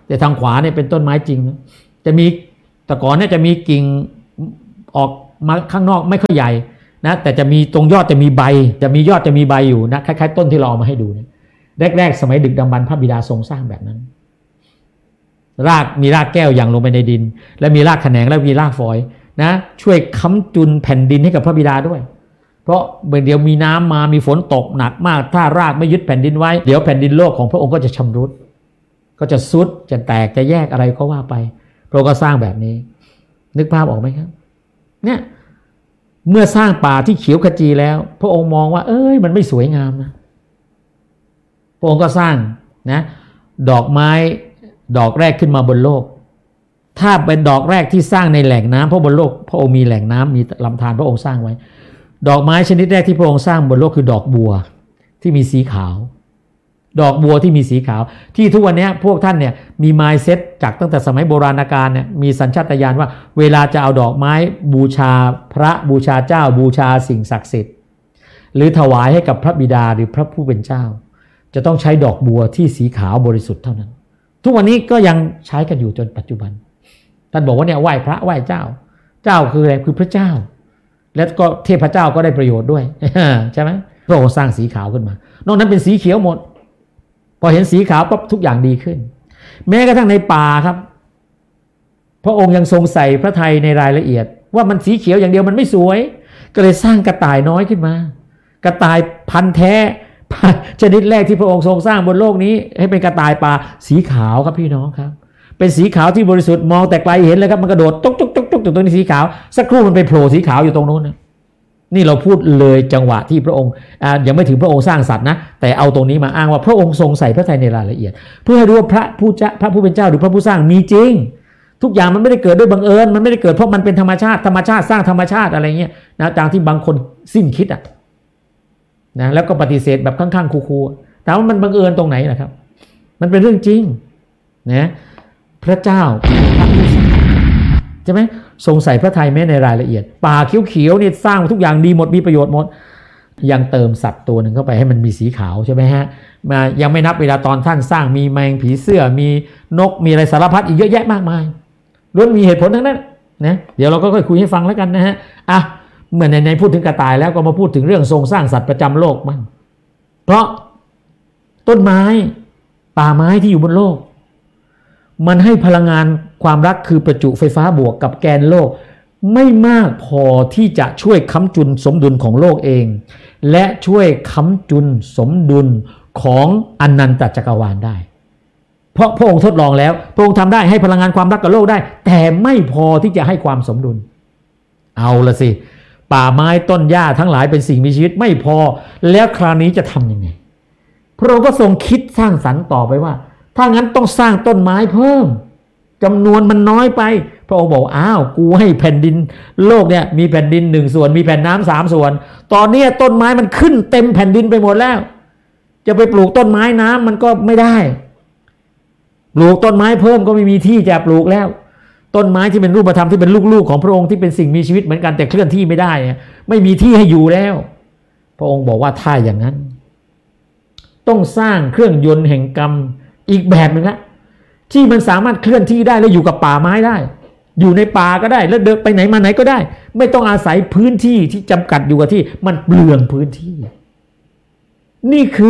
แต่ทางขวาเนี่ยเป็นต้นไม้จริงนะจะมีแต่ก่อนเนี่ยจะมีกิ่งออกมาข้างนอกไม่ค่อยใหญ่นะแต่จะมีตรงยอดจะมีใบจะมียอดจะมีใบอยู่นะคล้ายๆต้นที่เราเอามาให้ดูเนี่ยแรกๆสมัยดึกดำบรรพ์พระบิดาทรงสร้างแบบนั้นรากมีรากแก้วอย่างลงไปในดินและมีรากแขนงและมีรากฝอยนะช่วยค้ำจุนแผ่นดินให้กับพระบิดาด้วยเพราะเมื่อเดียวมีน้ำมามีฝนตกหนักมากถ้ารากไม่ยึดแผ่นดินไว้เดี๋ยวแผ่นดินโลกของพระองค์ก็จะชำรุดก็จะซุดจะแตกจะแยกอะไรก็ว่าไปพระองค์ก็สร้างแบบนี้นึกภาพออกไหมครับเนี่ยเมื่อสร้างป่าที่เขียวขจีแล้วพระองค์มองว่าเอ้ยมันไม่สวยงามนะพระองค์ก็สร้างนะดอกไม้ดอกแรกขึ้นมาบนโลกถ้าเป็นดอกแรกที่สร้างในแหล่งน้ำเพราะบนโลกพระองค์มีแหล่งน้ำมีลำธารพระองค์สร้างไว้ดอกไม้ชนิดแรกที่พระองค์สร้างบนโลกคือดอกบัวที่มีสีขาวดอกบัวที่มีสีขาวที่ทุกวันนี้พวกท่านเนี่ยมีมายเซ็ตจากตั้งแต่สมัยโบราณกาลเนี่ยมีสัญชาตญาณว่าเวลาจะเอาดอกไม้บูชาพระบูชาเจ้าบูชาสิ่งศักดิ์สิทธิ์หรือถวายให้กับพระบิดาหรือพระผู้เป็นเจ้าจะต้องใช้ดอกบัวที่สีขาวบริสุทธิ์เท่านั้นทุกวันนี้ก็ยังใช้กันอยู่จนปัจจุบันท่านบอกว่าเนี่ยไหว้พระไหว้เจ้าเจ้าคืออะไรคือพระเจ้าแล้วก็เทพเจ้าก็ได้ประโยชน์ด้วยใช่ไหมพระองค์สร้างสีขาวขึ้นมานอกนั้นเป็นสีเขียวหมดพอเห็นสีขาวก็ทุกอย่างดีขึ้นแม้กระทั่งในป่าครับพระองค์ยังทรงใส่พระทัยในรายละเอียดว่ามันสีเขียวอย่างเดียวมันไม่สวยก็เลยสร้างกระต่ายน้อยขึ้นมากระต่ายพันธุ์แท้ชนิดแรกที่พระองค์ทรงสร้างบนโลกนี้ให้เป็นกระต่ายป่าสีขาวครับพี่น้องครับเป็นสีขาวที่บริสุทธิ์มองแต่ไกลเห็นเลยครับมันกระโดดตุ๊กตุ๊กตุ๊กตุ๊กตรงนี้สีขาวสักครู่มันไปโผล่สีขาวอยู่ตรงนู้นนะนี่เราพูดเลยจังหวะที่พระองค์อ่ายังไม่ถึงพระองค์สร้างสัตว์นะแต่เอาตรงนี้มาอ้างว่าพระองค์ทรงใส่พระทัยในรายละเอียดเพื่อให้รู้ว่าพระผู้เจ้าพระผู้เป็นเจ้าหรือพระผู้สร้างมีจริงทุกอย่างมันไม่ได้เกิดด้วยบังเอิญมันไม่ได้เกิดเพราะมันเป็นธรรมชาติธรรมชาติสร้างธรรมชาติอะไรเงี้ยนะตามที่บางคนสิ้นคิดอ่ะนะแล้วก็ปฏิเสธแบบข้างๆคูๆแต่ว่ามันบังเอิญตรงไหนนะครับมันเป็นเรื่องจริงนะพระเจ้าพระผู้สร้างใช่ไหมทรงใส่พระทัยแม้ในรายละเอียดป่าเขียวๆนี่สร้างทุกอย่างดีหมดมีประโยชน์หมดยังเติมสัตว์ตัวหนึ่งเข้าไปให้มันมีสีขาวใช่ไหมฮะมายังไม่นับเวลาตอนท่านสร้างมีแมงผีเสื้อมีนกมีอะไรสารพัดอีกเยอะแยะมากมายล้วนมีเหตุผลทั้งนั้นนะเดี๋ยวเราก็ค่อยคุยให้ฟังแล้วกันนะฮะอ่ะเมื่อในๆพูดถึงกระต่ายแล้วก็มาพูดถึงเรื่องทรงสร้างสัตว์ประจำโลกบ้างเพราะต้นไม้ป่าไม้ที่อยู่บนโลกมันให้พลังงานความรักคือประจุไฟฟ้าบวกกับแกนโลกไม่มากพอที่จะช่วยค้ำจุนสมดุลของโลกเองและช่วยค้ำจุนสมดุลของอนันตจักรวาลได้เพราะพระองค์ทดลองแล้วพระองค์ทำได้ให้พลังงานความรักกับโลกได้แต่ไม่พอที่จะให้ความสมดุลเอาละสิป่าไม้ต้นหญ้าทั้งหลายเป็นสิ่งมีชีวิตไม่พอแล้วคราวนี้จะทำยังไงพระองค์ก็ทรงคิดสร้างสรรค์ต่อไปว่าถ้างั้นต้องสร้างต้นไม้เพิ่มจำนวนมันน้อยไปพระองค์บอกอ้าวกูให้แผ่นดินโลกเนี่ยมีแผ่นดินหนึ่งส่วนมีแผ่นน้ำสามส่วนตอนนี้ต้นไม้มันขึ้นเต็มแผ่นดินไปหมดแล้วจะไปปลูกต้นไม้น้ำมันก็ไม่ได้ปลูกต้นไม้เพิ่มก็ไม่มีที่จะปลูกแล้วต้นไม้ที่เป็นรูปธรรมที่เป็นลูกๆของพระองค์ที่เป็นสิ่งมีชีวิตเหมือนกันแต่เคลื่อนที่ไม่ได้ไม่มีที่ให้อยู่แล้วพระองค์บอกว่าถ้าอย่างนั้นต้องสร้างเครื่องยนต์แห่งกรรมอีกแบบหนึ่งละที่มันสามารถเคลื่อนที่ได้และอยู่กับป่าไม้ได้อยู่ในป่าก็ได้แล้วเดินไปไหนมาไหนก็ได้ไม่ต้องอาศัยพื้นที่ที่จำกัดอยู่กับที่มันเปลืองพื้นที่นี่คือ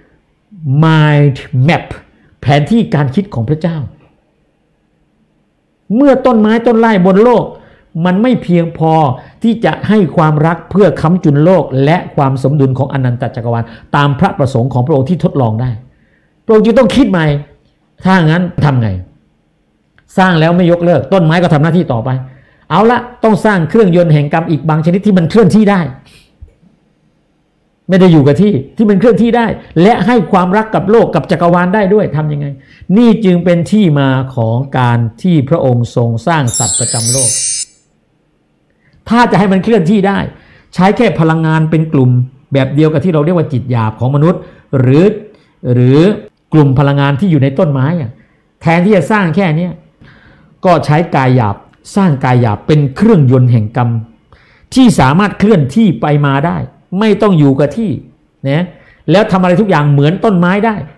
mind map แผนที่การคิดของพระเจ้าเมื่อต้นไม้ต้นไร่บนโลกมันไม่เพียงพอที่จะให้ความรักเพื่อค้ำจุนโลกและความสมดุลของอนันตจักรวาลตามพระประสงค์ของพระองค์ที่ทดลองได้พระองค์จึงต้องคิดใหม่ถ้างั้นทำไงสร้างแล้วไม่ยกเลิกต้นไม้ก็ทำหน้าที่ต่อไปเอาละต้องสร้างเครื่องยนต์แห่งกรรมอีกบางชนิดที่มันเคลื่อนที่ได้ไม่ได้อยู่กับที่ที่มันเคลื่อนที่ได้และให้ความรักกับโลกกับจักรวาลได้ด้วยทำยังไงนี่จึงเป็นที่มาของการที่พระองค์ทรงสร้างสัตว์ประจำโลกถ้าจะให้มันเคลื่อนที่ได้ใช้แค่พลังงานเป็นกลุ่มแบบเดียวกับที่เราเรียกว่าจิตหยาบของมนุษย์หรือหรือกลุ่มพลังงานที่อยู่ในต้นไม้อะแทนที่จะสร้างแค่นี้ก็ใช้กายหยาบสร้างกายหยาบเป็นเครื่องยนต์แห่งกรรมที่สามารถเคลื่อนที่ไปมาได้ไม่ต้องอยู่กับที่นะแล้วทำอะไรทุกอย่างเหมือนต้นไม้ได้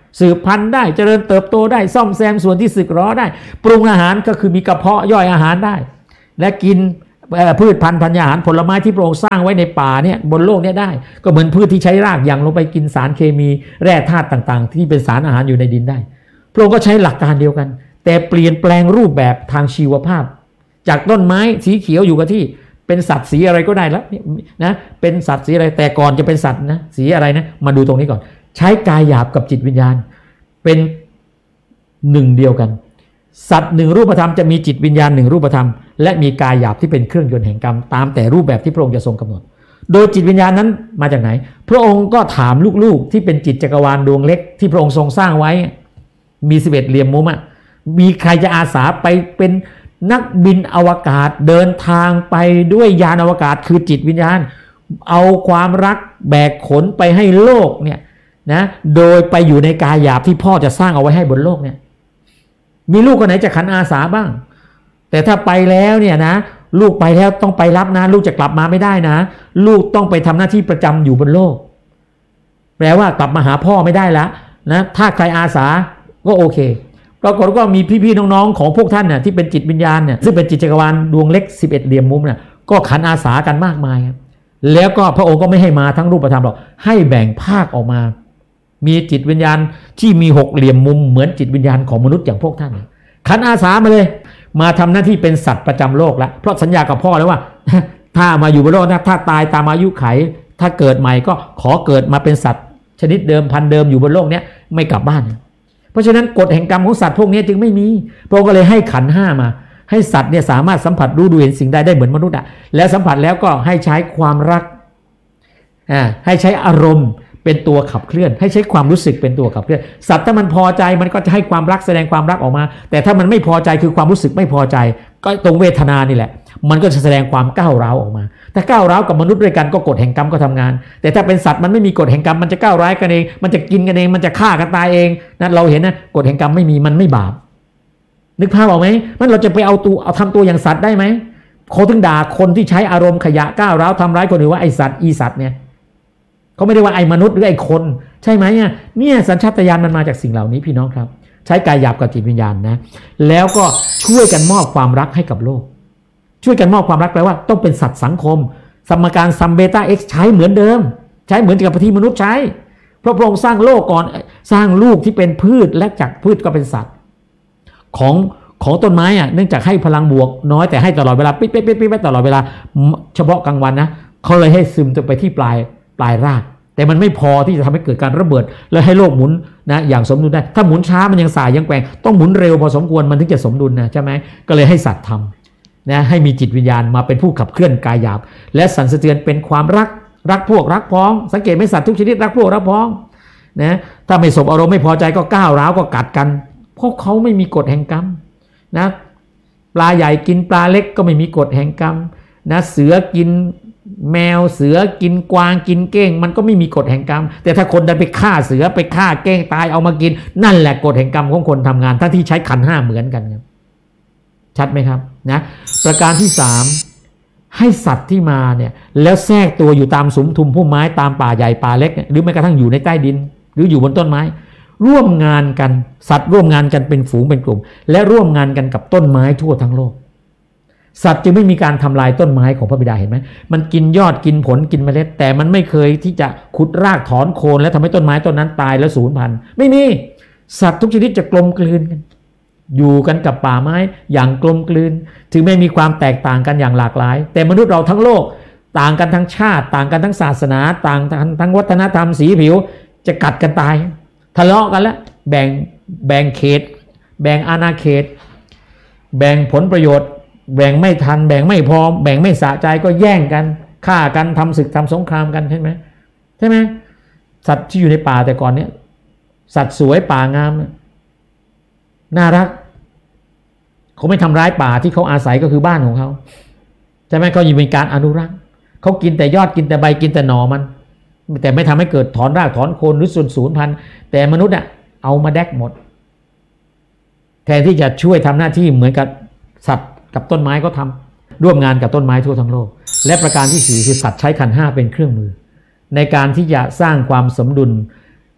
สืบพันธุ์ได้เจริญเติบโตได้ซ่อมแซมส่วนที่สึกหรอได้ปรุงอาหารก็คือมีกระเพาะย่อยอาหารได้และกินพืชพันธุ์ธัญญาหารผลไม้ที่พระองค์สร้างไว้ในป่าเนี่ยบนโลกนี้ได้ก็เหมือนพืชที่ใช้รากยังลงไปกินสารเคมีแร่ธาตุต่างๆที่เป็นสารอาหารอยู่ในดินได้พระองค์ก็ใช้หลักการเดียวกันแต่เปลี่ยนแปลงรูปแบบทางชีวภาพจากต้นไม้สีเขียวอยู่กับที่เป็นสัตว์สีอะไรก็ได้แล้วนะเป็นสัตว์สีอะไรแต่ก่อนจะเป็นสัตว์นะสีอะไรนะมาดูตรงนี้ก่อนใช้กายหยาบกับจิตวิญญาณเป็นหนึ่งเดียวกันสัตว์หนึ่งรูปธรรมจะมีจิตวิญญาณหนึ่งรูปธรรมและมีกายหยาบที่เป็นเครื่องยนต์แห่งกรรมตามแต่รูปแบบที่พระองค์จะทรงกำหนดโดยจิตวิญญาณนั้นมาจากไหนพระองค์ก็ถามลูกๆที่เป็นจิตจักรวาลดวงเล็กที่พระองค์ทรงสร้างไว้มีสิบเอ็ดเหลี่ยมมุมอ่ะมีใครจะอาสาไปเป็นนักบินอวกาศเดินทางไปด้วยยานอวกาศคือจิตวิญญาณเอาความรักแบกขนไปให้โลกเนี่ยนะโดยไปอยู่ในกายหยาบที่พ่อจะสร้างเอาไว้ให้บนโลกเนี่ยมีลูกคนไหนจะขันอาสาบ้างแต่ถ้าไปแล้วเนี่ยนะลูกไปแล้วต้องไปรับนะลูกจะกลับมาไม่ได้นะลูกต้องไปทำหน้าที่ประจำอยู่บนโลกแปลว่ากลับมาหาพ่อไม่ได้แล้วนะถ้าใครอาสาก็โอเคปรากฏก็มีพี่ๆน้องๆของพวกท่านน่ะที่เป็นจิตวิญญาณเนี่ยซึ่งเป็นจิตจักรวาลดวงเล็กสิบเอ็ดเหลี่ยมมุมน่ะก็ขันอาสากันมากมายครับแล้วก็พระองค์ก็ไม่ให้มาทั้งรูปธรรมหรอกให้แบ่งภาคออกมามีจิตวิญญาณที่มีหกเหลี่ยมมุมเหมือนจิตวิญญาณของมนุษย์อย่างพวกท่านขันอาสามาเลยมาทำหน้าที่เป็นสัตว์ประจำโลกแล้วเพราะสัญญากับพ่อแล้วว่าถ้ามาอยู่บนโลกนะถ้าตายตามอายุไขถ้าเกิดใหม่ก็ขอเกิดมาเป็นสัตว์ชนิดเดิมพันธุ์เดิมอยู่บนโลกนี้ไม่กลับบ้านเพราะฉะนั้นกฎแห่งกรรมของสัตว์พวกนี้จึงไม่มีพระองค์ก็เลยให้ขันธ์ห้ามาให้สัตว์เนี่ยสามารถสัมผัสรู้ดูเห็นสิ่งใดได้เหมือนมนุษย์อ่ะแล้วสัมผัสแล้วก็ให้ใช้ความรักอ่าให้ใช้อารมณ์เป็นตัวขับเคลื่อนให้ใช้ความรู้สึกเป็นตัวขับเคลื่อนสัตว์ถ้ามันพอใจมันก็จะให้ความรักแสดงความรักออกมาแต่ถ้ามันไม่พอใจคือความรู้สึกไม่พอใจก็ตรงเวทนานี่แหละมันก็จะแสดงความก้าวร้าวออกมาถ้าก้าวร้าวกับมนุษย์ด้วยกันก็กฎแห่งกรรมก็ทำงานแต่ถ้าเป็นสัตว์มันไม่มีกฎแห่งกรรมมันจะก้าวร้ายกันเองมันจะกินกันเองมันจะฆ่ากันตายเองนั่นเราเห็นนะกฎแห่งกรรมไม่มีมันไม่บาปนึกภาพออกไหมมันเราจะไปเอาตัวเอาทำตัวอย่างสัตว์ได้ไหมเขาถึงด่าคนที่ใช้อารมณ์ขยะก้าวร้าวทำร้ายคนอื่นว่าไอสัตว์อีสัตว์เนี่ยเขาไม่ได้ว่าไอ้มนุษย์หรือไอ้คนใช่ไหมเนี่ยเนี่ยสัญชาตญาณมันมาจากสิ่งเหล่านี้พี่น้องครับใช้กายหยาบกับจิตวิญญาณนะแล้วก็ช่วยกันมอบความรักให้กับโลกช่วยกันมอบความรักแปลว่าต้องเป็นสัตว์สังคมสมการซัมเบต้าเอ็กซ์ใช้เหมือนเดิมใช้เหมือนกับที่มนุษย์ใช้เพราะพระองค์สร้างโลกก่อนสร้างลูกที่เป็นพืชและจากพืชก็เป็นสัตว์ของของต้นไม้อ่ะเนื่องจากให้พลังบวกน้อยแต่ให้ตลอดเวลาปิ๊ดปิ๊ดปิ๊ดปิ๊ดตลอดเวลาเฉพาะกลางวันนะเขาเลยให้ซึมไปที่ปลายปลายรากแต่มันไม่พอที่จะทำให้เกิดการระเบิดแล้วให้โลกหมุนนะอย่างสมดุลได้ถ้าหมุนช้ามันยังสายยังแกว่งต้องหมุนเร็วพอสมควรมันถึงจะสมดุลนะใช่ไหมก็เลยให้สัตว์ทำนะให้มีจิตวิญญาณมาเป็นผู้ขับเคลื่อนกายหยาบและสั่นสะเทือนเป็นความรักรักพวกรักพ้องสังเกตไหมสัตว์ทุกชนิดรักพวกรักพ้องนะถ้าไม่สบอารมณ์ไม่พอใจก็ก้าวร้าวก็กัดกันเพราะเขาไม่มีกฎแห่งกรรมนะปลาใหญ่กินปลาเล็กก็ไม่มีกฎแห่งกรรมนะเสือกินแมวเสือกินกวางกินเก้งมันก็ไม่มีกฎแห่งกรรมแต่ถ้าคนดันไปฆ่าเสือไปฆ่าเก้งตายเอามากินนั่นแหละกฎแห่งกรรมของคนทำงานทั้งที่ใช้ขันธ์ห้าเหมือนกันครับชัดไหมครับนะประการที่สามให้สัตว์ที่มาเนี่ยแล้วแทรกตัวอยู่ตามสุมทุมพุ่มไม้ตามป่าใหญ่ป่าเล็กหรือแม้กระทั่งอยู่ในใต้ดินหรืออยู่บนต้นไม้ร่วมงานกันสัตว์ร่วมงานกันเป็นฝูงเป็นกลุ่มและร่วมงานกันกับต้นไม้ทั่วทั้งโลกสัตว์จึงไม่มีการทำลายต้นไม้ของพระบิดาเห็นไหมมันกินยอดกินผลกินเมล็ดแต่มันไม่เคยที่จะขุดรากถอนโคนและทำให้ต้นไม้ต้นนั้นตายแล้วสูญพันธุ์ไม่มีสัตว์ทุกชนิดจะกลมกลืนกันอยู่กันกับป่าไม้อย่างกลมกลืนถึงไม่มีความแตกต่างกันอย่างหลากหลายแต่มนุษย์เราทั้งโลกต่างกันทั้งชาติต่างกันทั้งศาสนาต่างกันทั้งวัฒนธรรมสีผิวจะกัดกันตายทะเลาะกันแล้วแบ่งแบ่งเขตแบ่งอาณาเขตแบ่งผลประโยชน์แบ่งไม่ทันแบ่งไม่พอแบ่งไม่สะใจก็แย่งกันฆ่ากันทำศึกทำสงครามกันใช่ไหมใช่ไหมสัตว์ที่อยู่ในป่าแต่ก่อนเนี้ยสัตว์สวยป่างามน่ารักเขาไม่ทำร้ายป่าที่เขาอาศัยก็คือบ้านของเขาใช่ไหมเขาอยู่เป็นการอนุรักษ์เขากินแต่ยอดกินแต่ใบกินแต่หน่อมันแต่ไม่ทำให้เกิดถอนรากถอนโคนหรือส่วนสูญพันธุ์แต่มนุษย์อ่ะเอามาแดกหมดแทนที่จะช่วยทำหน้าที่เหมือนกับสัตว์กับต้นไม้ก็ทำร่วมงานกับต้นไม้ทั่วทั้งโลกและประการที่สี่คือสัตว์ใช้ขันธ์ห้าเป็นเครื่องมือในการที่จะสร้างความสมดุล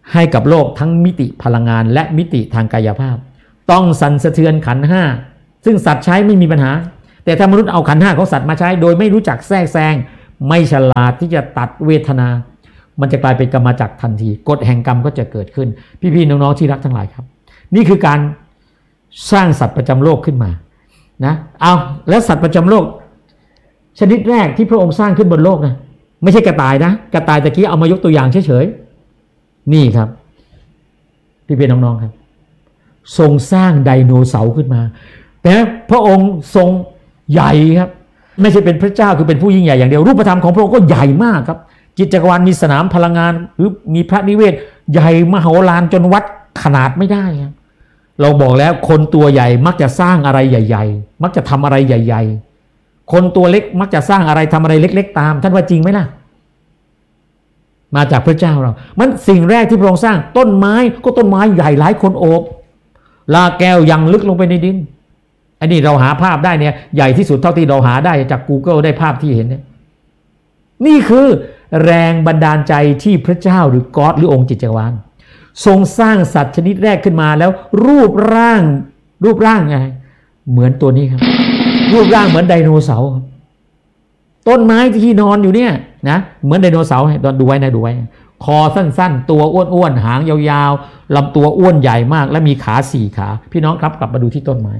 ให้กับโลกทั้งมิติพลังงานและมิติทางกายภาพต้องสั่นสะเทือนขันธ์ห้าซึ่งสัตว์ใช้ไม่มีปัญหาแต่ถ้ามนุษย์เอาขันธ์ห้าของสัตว์มาใช้โดยไม่รู้จักแทรกแซงไม่ฉลาดที่จะตัดเวทนามันจะกลายเป็นกรรมจักรทันทีกฎแห่งกรรมก็จะเกิดขึ้นพี่ๆน้องๆที่รักทั้งหลายครับนี่คือการสร้างสัตว์ประจำโลกขึ้นมานะเอาแล้วสัตว์ประจำโลกชนิดแรกที่พระองค์สร้างขึ้นบนโลกนะไม่ใช่กระต่ายนะกระต่ายตะกี้เอามายกตัวอย่างเฉยๆนี่ครับพี่ๆน้องๆครับทรงสร้างไดโนเสาร์ขึ้นมาแต่พระองค์ทรงใหญ่ครับไม่ใช่เป็นพระเจ้าคือเป็นผู้ยิ่งใหญ่อย่างเดียวรูปธรรมของพระองค์ก็ใหญ่มากครับจิตจักรวาลมีสนามพลังงานหรือมีพระนิเวศใหญ่มโหฬารจนวัดขนาดไม่ได้ครับเราบอกแล้วคนตัวใหญ่มักจะสร้างอะไรใหญ่ๆมักจะทำอะไรใหญ่ๆคนตัวเล็กมักจะสร้างอะไรทำอะไรเล็กๆตามท่านว่าจริงไหมล่ะมาจากพระเจ้าเรามันสิ่งแรกที่พระองค์สร้างต้นไม้ก็ต้นไม้ใหญ่หลายคนโอบลาแก้วยังลึกลงไปในดินอันนี้เราหาภาพได้เนี่ยใหญ่ที่สุดเท่าที่เราหาได้จาก Google ได้ภาพที่เห็นเนี่ยนี่คือแรงบันดาลใจที่พระเจ้าหรือก๊อดหรือองค์จิตจักรวาลทรงสร้างสัตว์ชนิดแรกขึ้นมาแล้วรูปร่างรูปร่างไงเหมือนตัวนี้ครับรูปร่างเหมือนไดโนเสาร์ต้นไม้ที่นอนอยู่เนี่ยนะเหมือนไดโนเสาร์ให้ดูไว้นะดูไว้คอสั้นๆตัวอ้วนๆหางยาวๆลำตัวอ้วนใหญ่มากและมีขาสี่ขาพี่น้องครับกลับมาดูที่ต้นไม้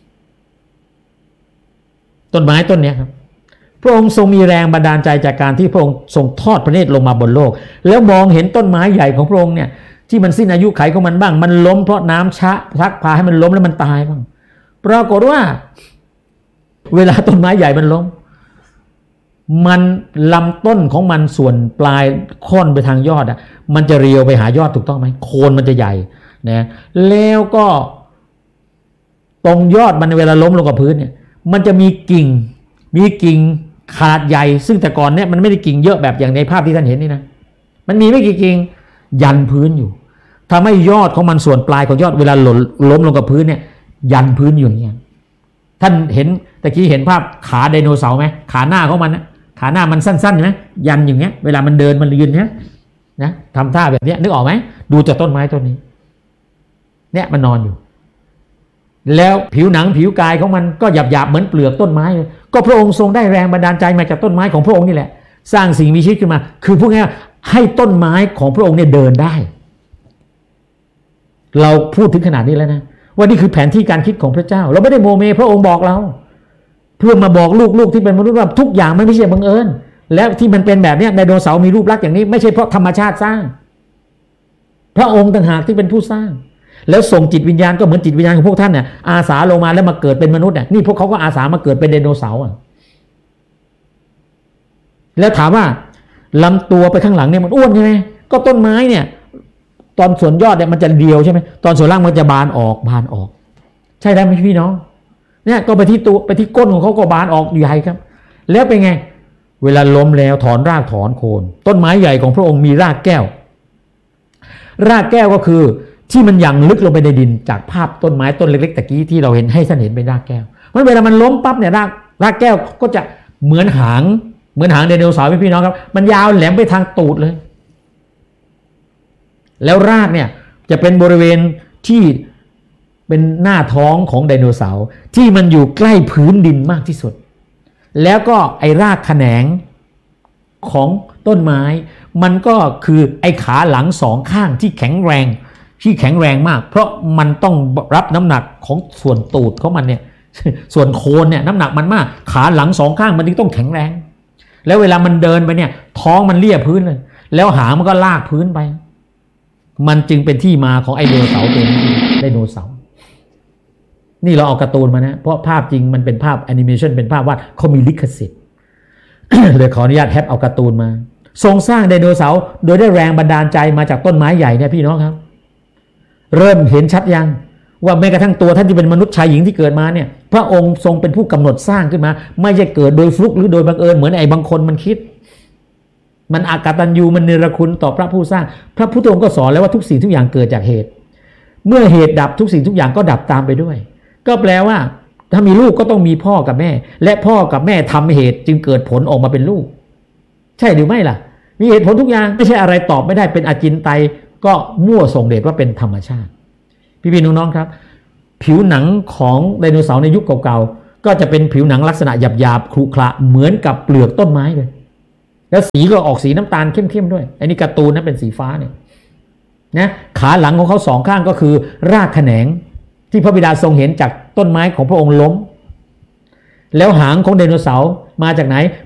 ต้นไม้ต้นนี้ครับพระองค์ทรงมีแรงบันดาลใจจากการที่พระองค์ทรงทอดพระเนตรลงมาบนโลกแล้วมองเห็นต้นไม้ใหญ่ของพระองค์เนี่ยที่มันสิ้นอายุไขของมันบ้างมันล้มเพราะน้ำชะพักพาให้มันล้มแล้วมันตายบ้างปรากฏว่าเวลาต้นไม้ใหญ่มันล้มมันลำต้นของมันส่วนปลายค่อนไปทางยอดอ่ะมันจะเรียวไปหายอดถูกต้องไหมโคนมันจะใหญ่นะแล้วก็ตรงยอดมันเวลาล้มลงกับพื้นเนี่ยมันจะมีกิ่งมีกิ่งขนาดใหญ่ซึ่งแต่ก่อนเนี่ยมันไม่ได้กิ่งเยอะแบบอย่างในภาพที่ท่านเห็นนี่นะมันมีไม่กี่กิ่งยันพื้นอยู่ทำให้ยอดของมันส่วนปลายของยอดเวลาหล่นล้มลงกับพื้นเนี่ยยันพื้นอยู่อย่างเงี้ยท่านเห็นตะกี้เห็นภาพขาไดโนเสาร์ไหมขาหน้าของมันนะขาหน้ามันสั้นๆไหมยันอย่างเงี้ยเวลามันเดินมันยืนเนี้ยนะทำท่าแบบนี้นึกออกไหมดูจากต้นไม้ต้นนี้เนี่ยมันนอนอยู่แล้วผิวหนังผิวกายของมันก็หยาบๆเหมือนเปลือกต้นไม้ก็พระองค์ทรงได้แรงบันดาลใจมาจากต้นไม้ของพระองค์นี่แหละสร้างสิ่งมีชีวิตขึ้นมาคือพูดง่ายๆให้ต้นไม้ของพระองค์เนี่ยเดินได้เราพูดถึงขนาดนี้แล้วนะว่านี่คือแผนที่การคิดของพระเจ้าเราไม่ได้โมเมพระองค์บอกเราเพื่อมาบอกลูกๆที่เป็นมนุษย์ว่าทุกอย่างไม่ใช่บังเอิญแล้วที่มันเป็นแบบนี้ไดโนเสาร์มีรูปลักษณ์อย่างนี้ไม่ใช่เพราะธรรมชาติสร้างพระองค์ต่างหากที่เป็นผู้สร้างแล้วส่งจิตวิญญาณก็เหมือนจิตวิญญาณของพวกท่านเนี่ยอาสาลงมาแล้วมาเกิดเป็นมนุษย์เนี่ยนี่พวกเขาก็อาสามาเกิดเป็นไดโนเสาร์อ่ะแล้วถามว่าลำตัวไปข้างหลังเนี่ยมันอ้วนใช่ไหมก็ต้นไม้เนี่ยตอนส่วนยอดเนี่ยมันจะเดียวใช่ไหมตอนส่วนล่างมันจะบานออกบานออกใช่ไหมพี่น้องเนี่ยก็ไปที่ตัวไปที่ก้นของเขาก็บานออกใหญ่ครับแล้วเป็นไงเวลาล้มแล้วถอนรากถอนโคนต้นไม้ใหญ่ของพระองค์มีรากแก้วรากแก้วก็คือที่มันยังลึกลงไปในดินจากภาพต้นไม้ต้นเล็กๆตะกี้ที่เราเห็นให้ท่านเห็นเป็นรากแก้วเพราะเวลามันล้มปั๊บเนี่ยรากรากแก้วก็จะเหมือนหางเหมือนหางไดโนเสาร์พี่น้องครับมันยาวแหลมไปทางตูดเลยแล้วรากเนี่ยจะเป็นบริเวณที่เป็นหน้าท้องของไดโนเสาร์ที่มันอยู่ใกล้พื้นดินมากที่สุดแล้วก็ไอ้รากแขนงของต้นไม้มันก็คือไอ้ขาหลังสองข้างที่แข็งแรงที่แข็งแรงมากเพราะมันต้องรับน้ำหนักของส่วนตูดของมันเนี่ยส่วนโคนเนี่ยน้ำหนักมันมากขาหลังสองข้างมันจึงต้องแข็งแรงแล้วเวลามันเดินไปเนี่ยท้องมันเลี่ยพื้นเลยแล้วหางมันก็ลากพื้นไปมันจึงเป็นที่มาของไอไดโนเสาร์ตัวนี้ไดโนเสาร์นี่เราเอาการ์ตูนมานะเพราะภาพจริงมันเป็นภาพแอนิเมชันเป็นภาพวาดเขามีลิขสิทธิ์ เลยขออนุญาตแฮปเอาการ์ตูนมาทรงสร้างไดโนเสาร์โดยได้แรงบันดาลใจมาจากต้นไม้ใหญ่เนี่ยพี่น้องครับเริ่มเห็นชัดยังว่าแม้กระทั่งตัวท่านที่เป็นมนุษย์ชายหญิงที่เกิดมาเนี่ยพระองค์ทรงเป็นผู้กำหนดสร้างขึ้นมาไม่ใช่เกิดโดยฟลุกหรือโดยบังเอิญเหมือนไอ้บางคนมันคิดมันอากตัญญูมันเนรคุณต่อพระผู้สร้างพระพุทธองค์ก็สอนแล้วว่าทุกสิ่งทุกอย่างเกิดจากเหตุเมื่อเหตุดับทุกสิ่งทุกอย่างก็ดับตามไปด้วยก็แปลว่าถ้ามีลูกก็ต้องมีพ่อกับแม่และพ่อกับแม่ทำเหตุจึงเกิดผลออกมาเป็นลูกใช่หรือไม่ล่ะมีเหตุผลทุกอย่างไม่ใช่อะไรตอบไม่ได้เป็นอจินไตยก็มั่วส่งเดชว่าเป็นธรรมชาติพี่ๆน้องๆครับผิวหนังของไดโนเสาร์ในยุคเก่าๆก็จะเป็นผิวหนังลักษณะหยาบๆขรุขระเหมือนกับเปลือกต้นไม้เลยแล้วสีก็ออกสีน้ำตาลเข้มๆด้วยอันนี้การ์ตูนนะเป็นสีฟ้าเนี่ยนะขาหลังของเขาสองข้างก็คือรากแขนงที่พระบิดาทรงเห็นจากต้นไม้ของพระองค์ล้มแล้วหางของไดโนเสาร์มาจากไหน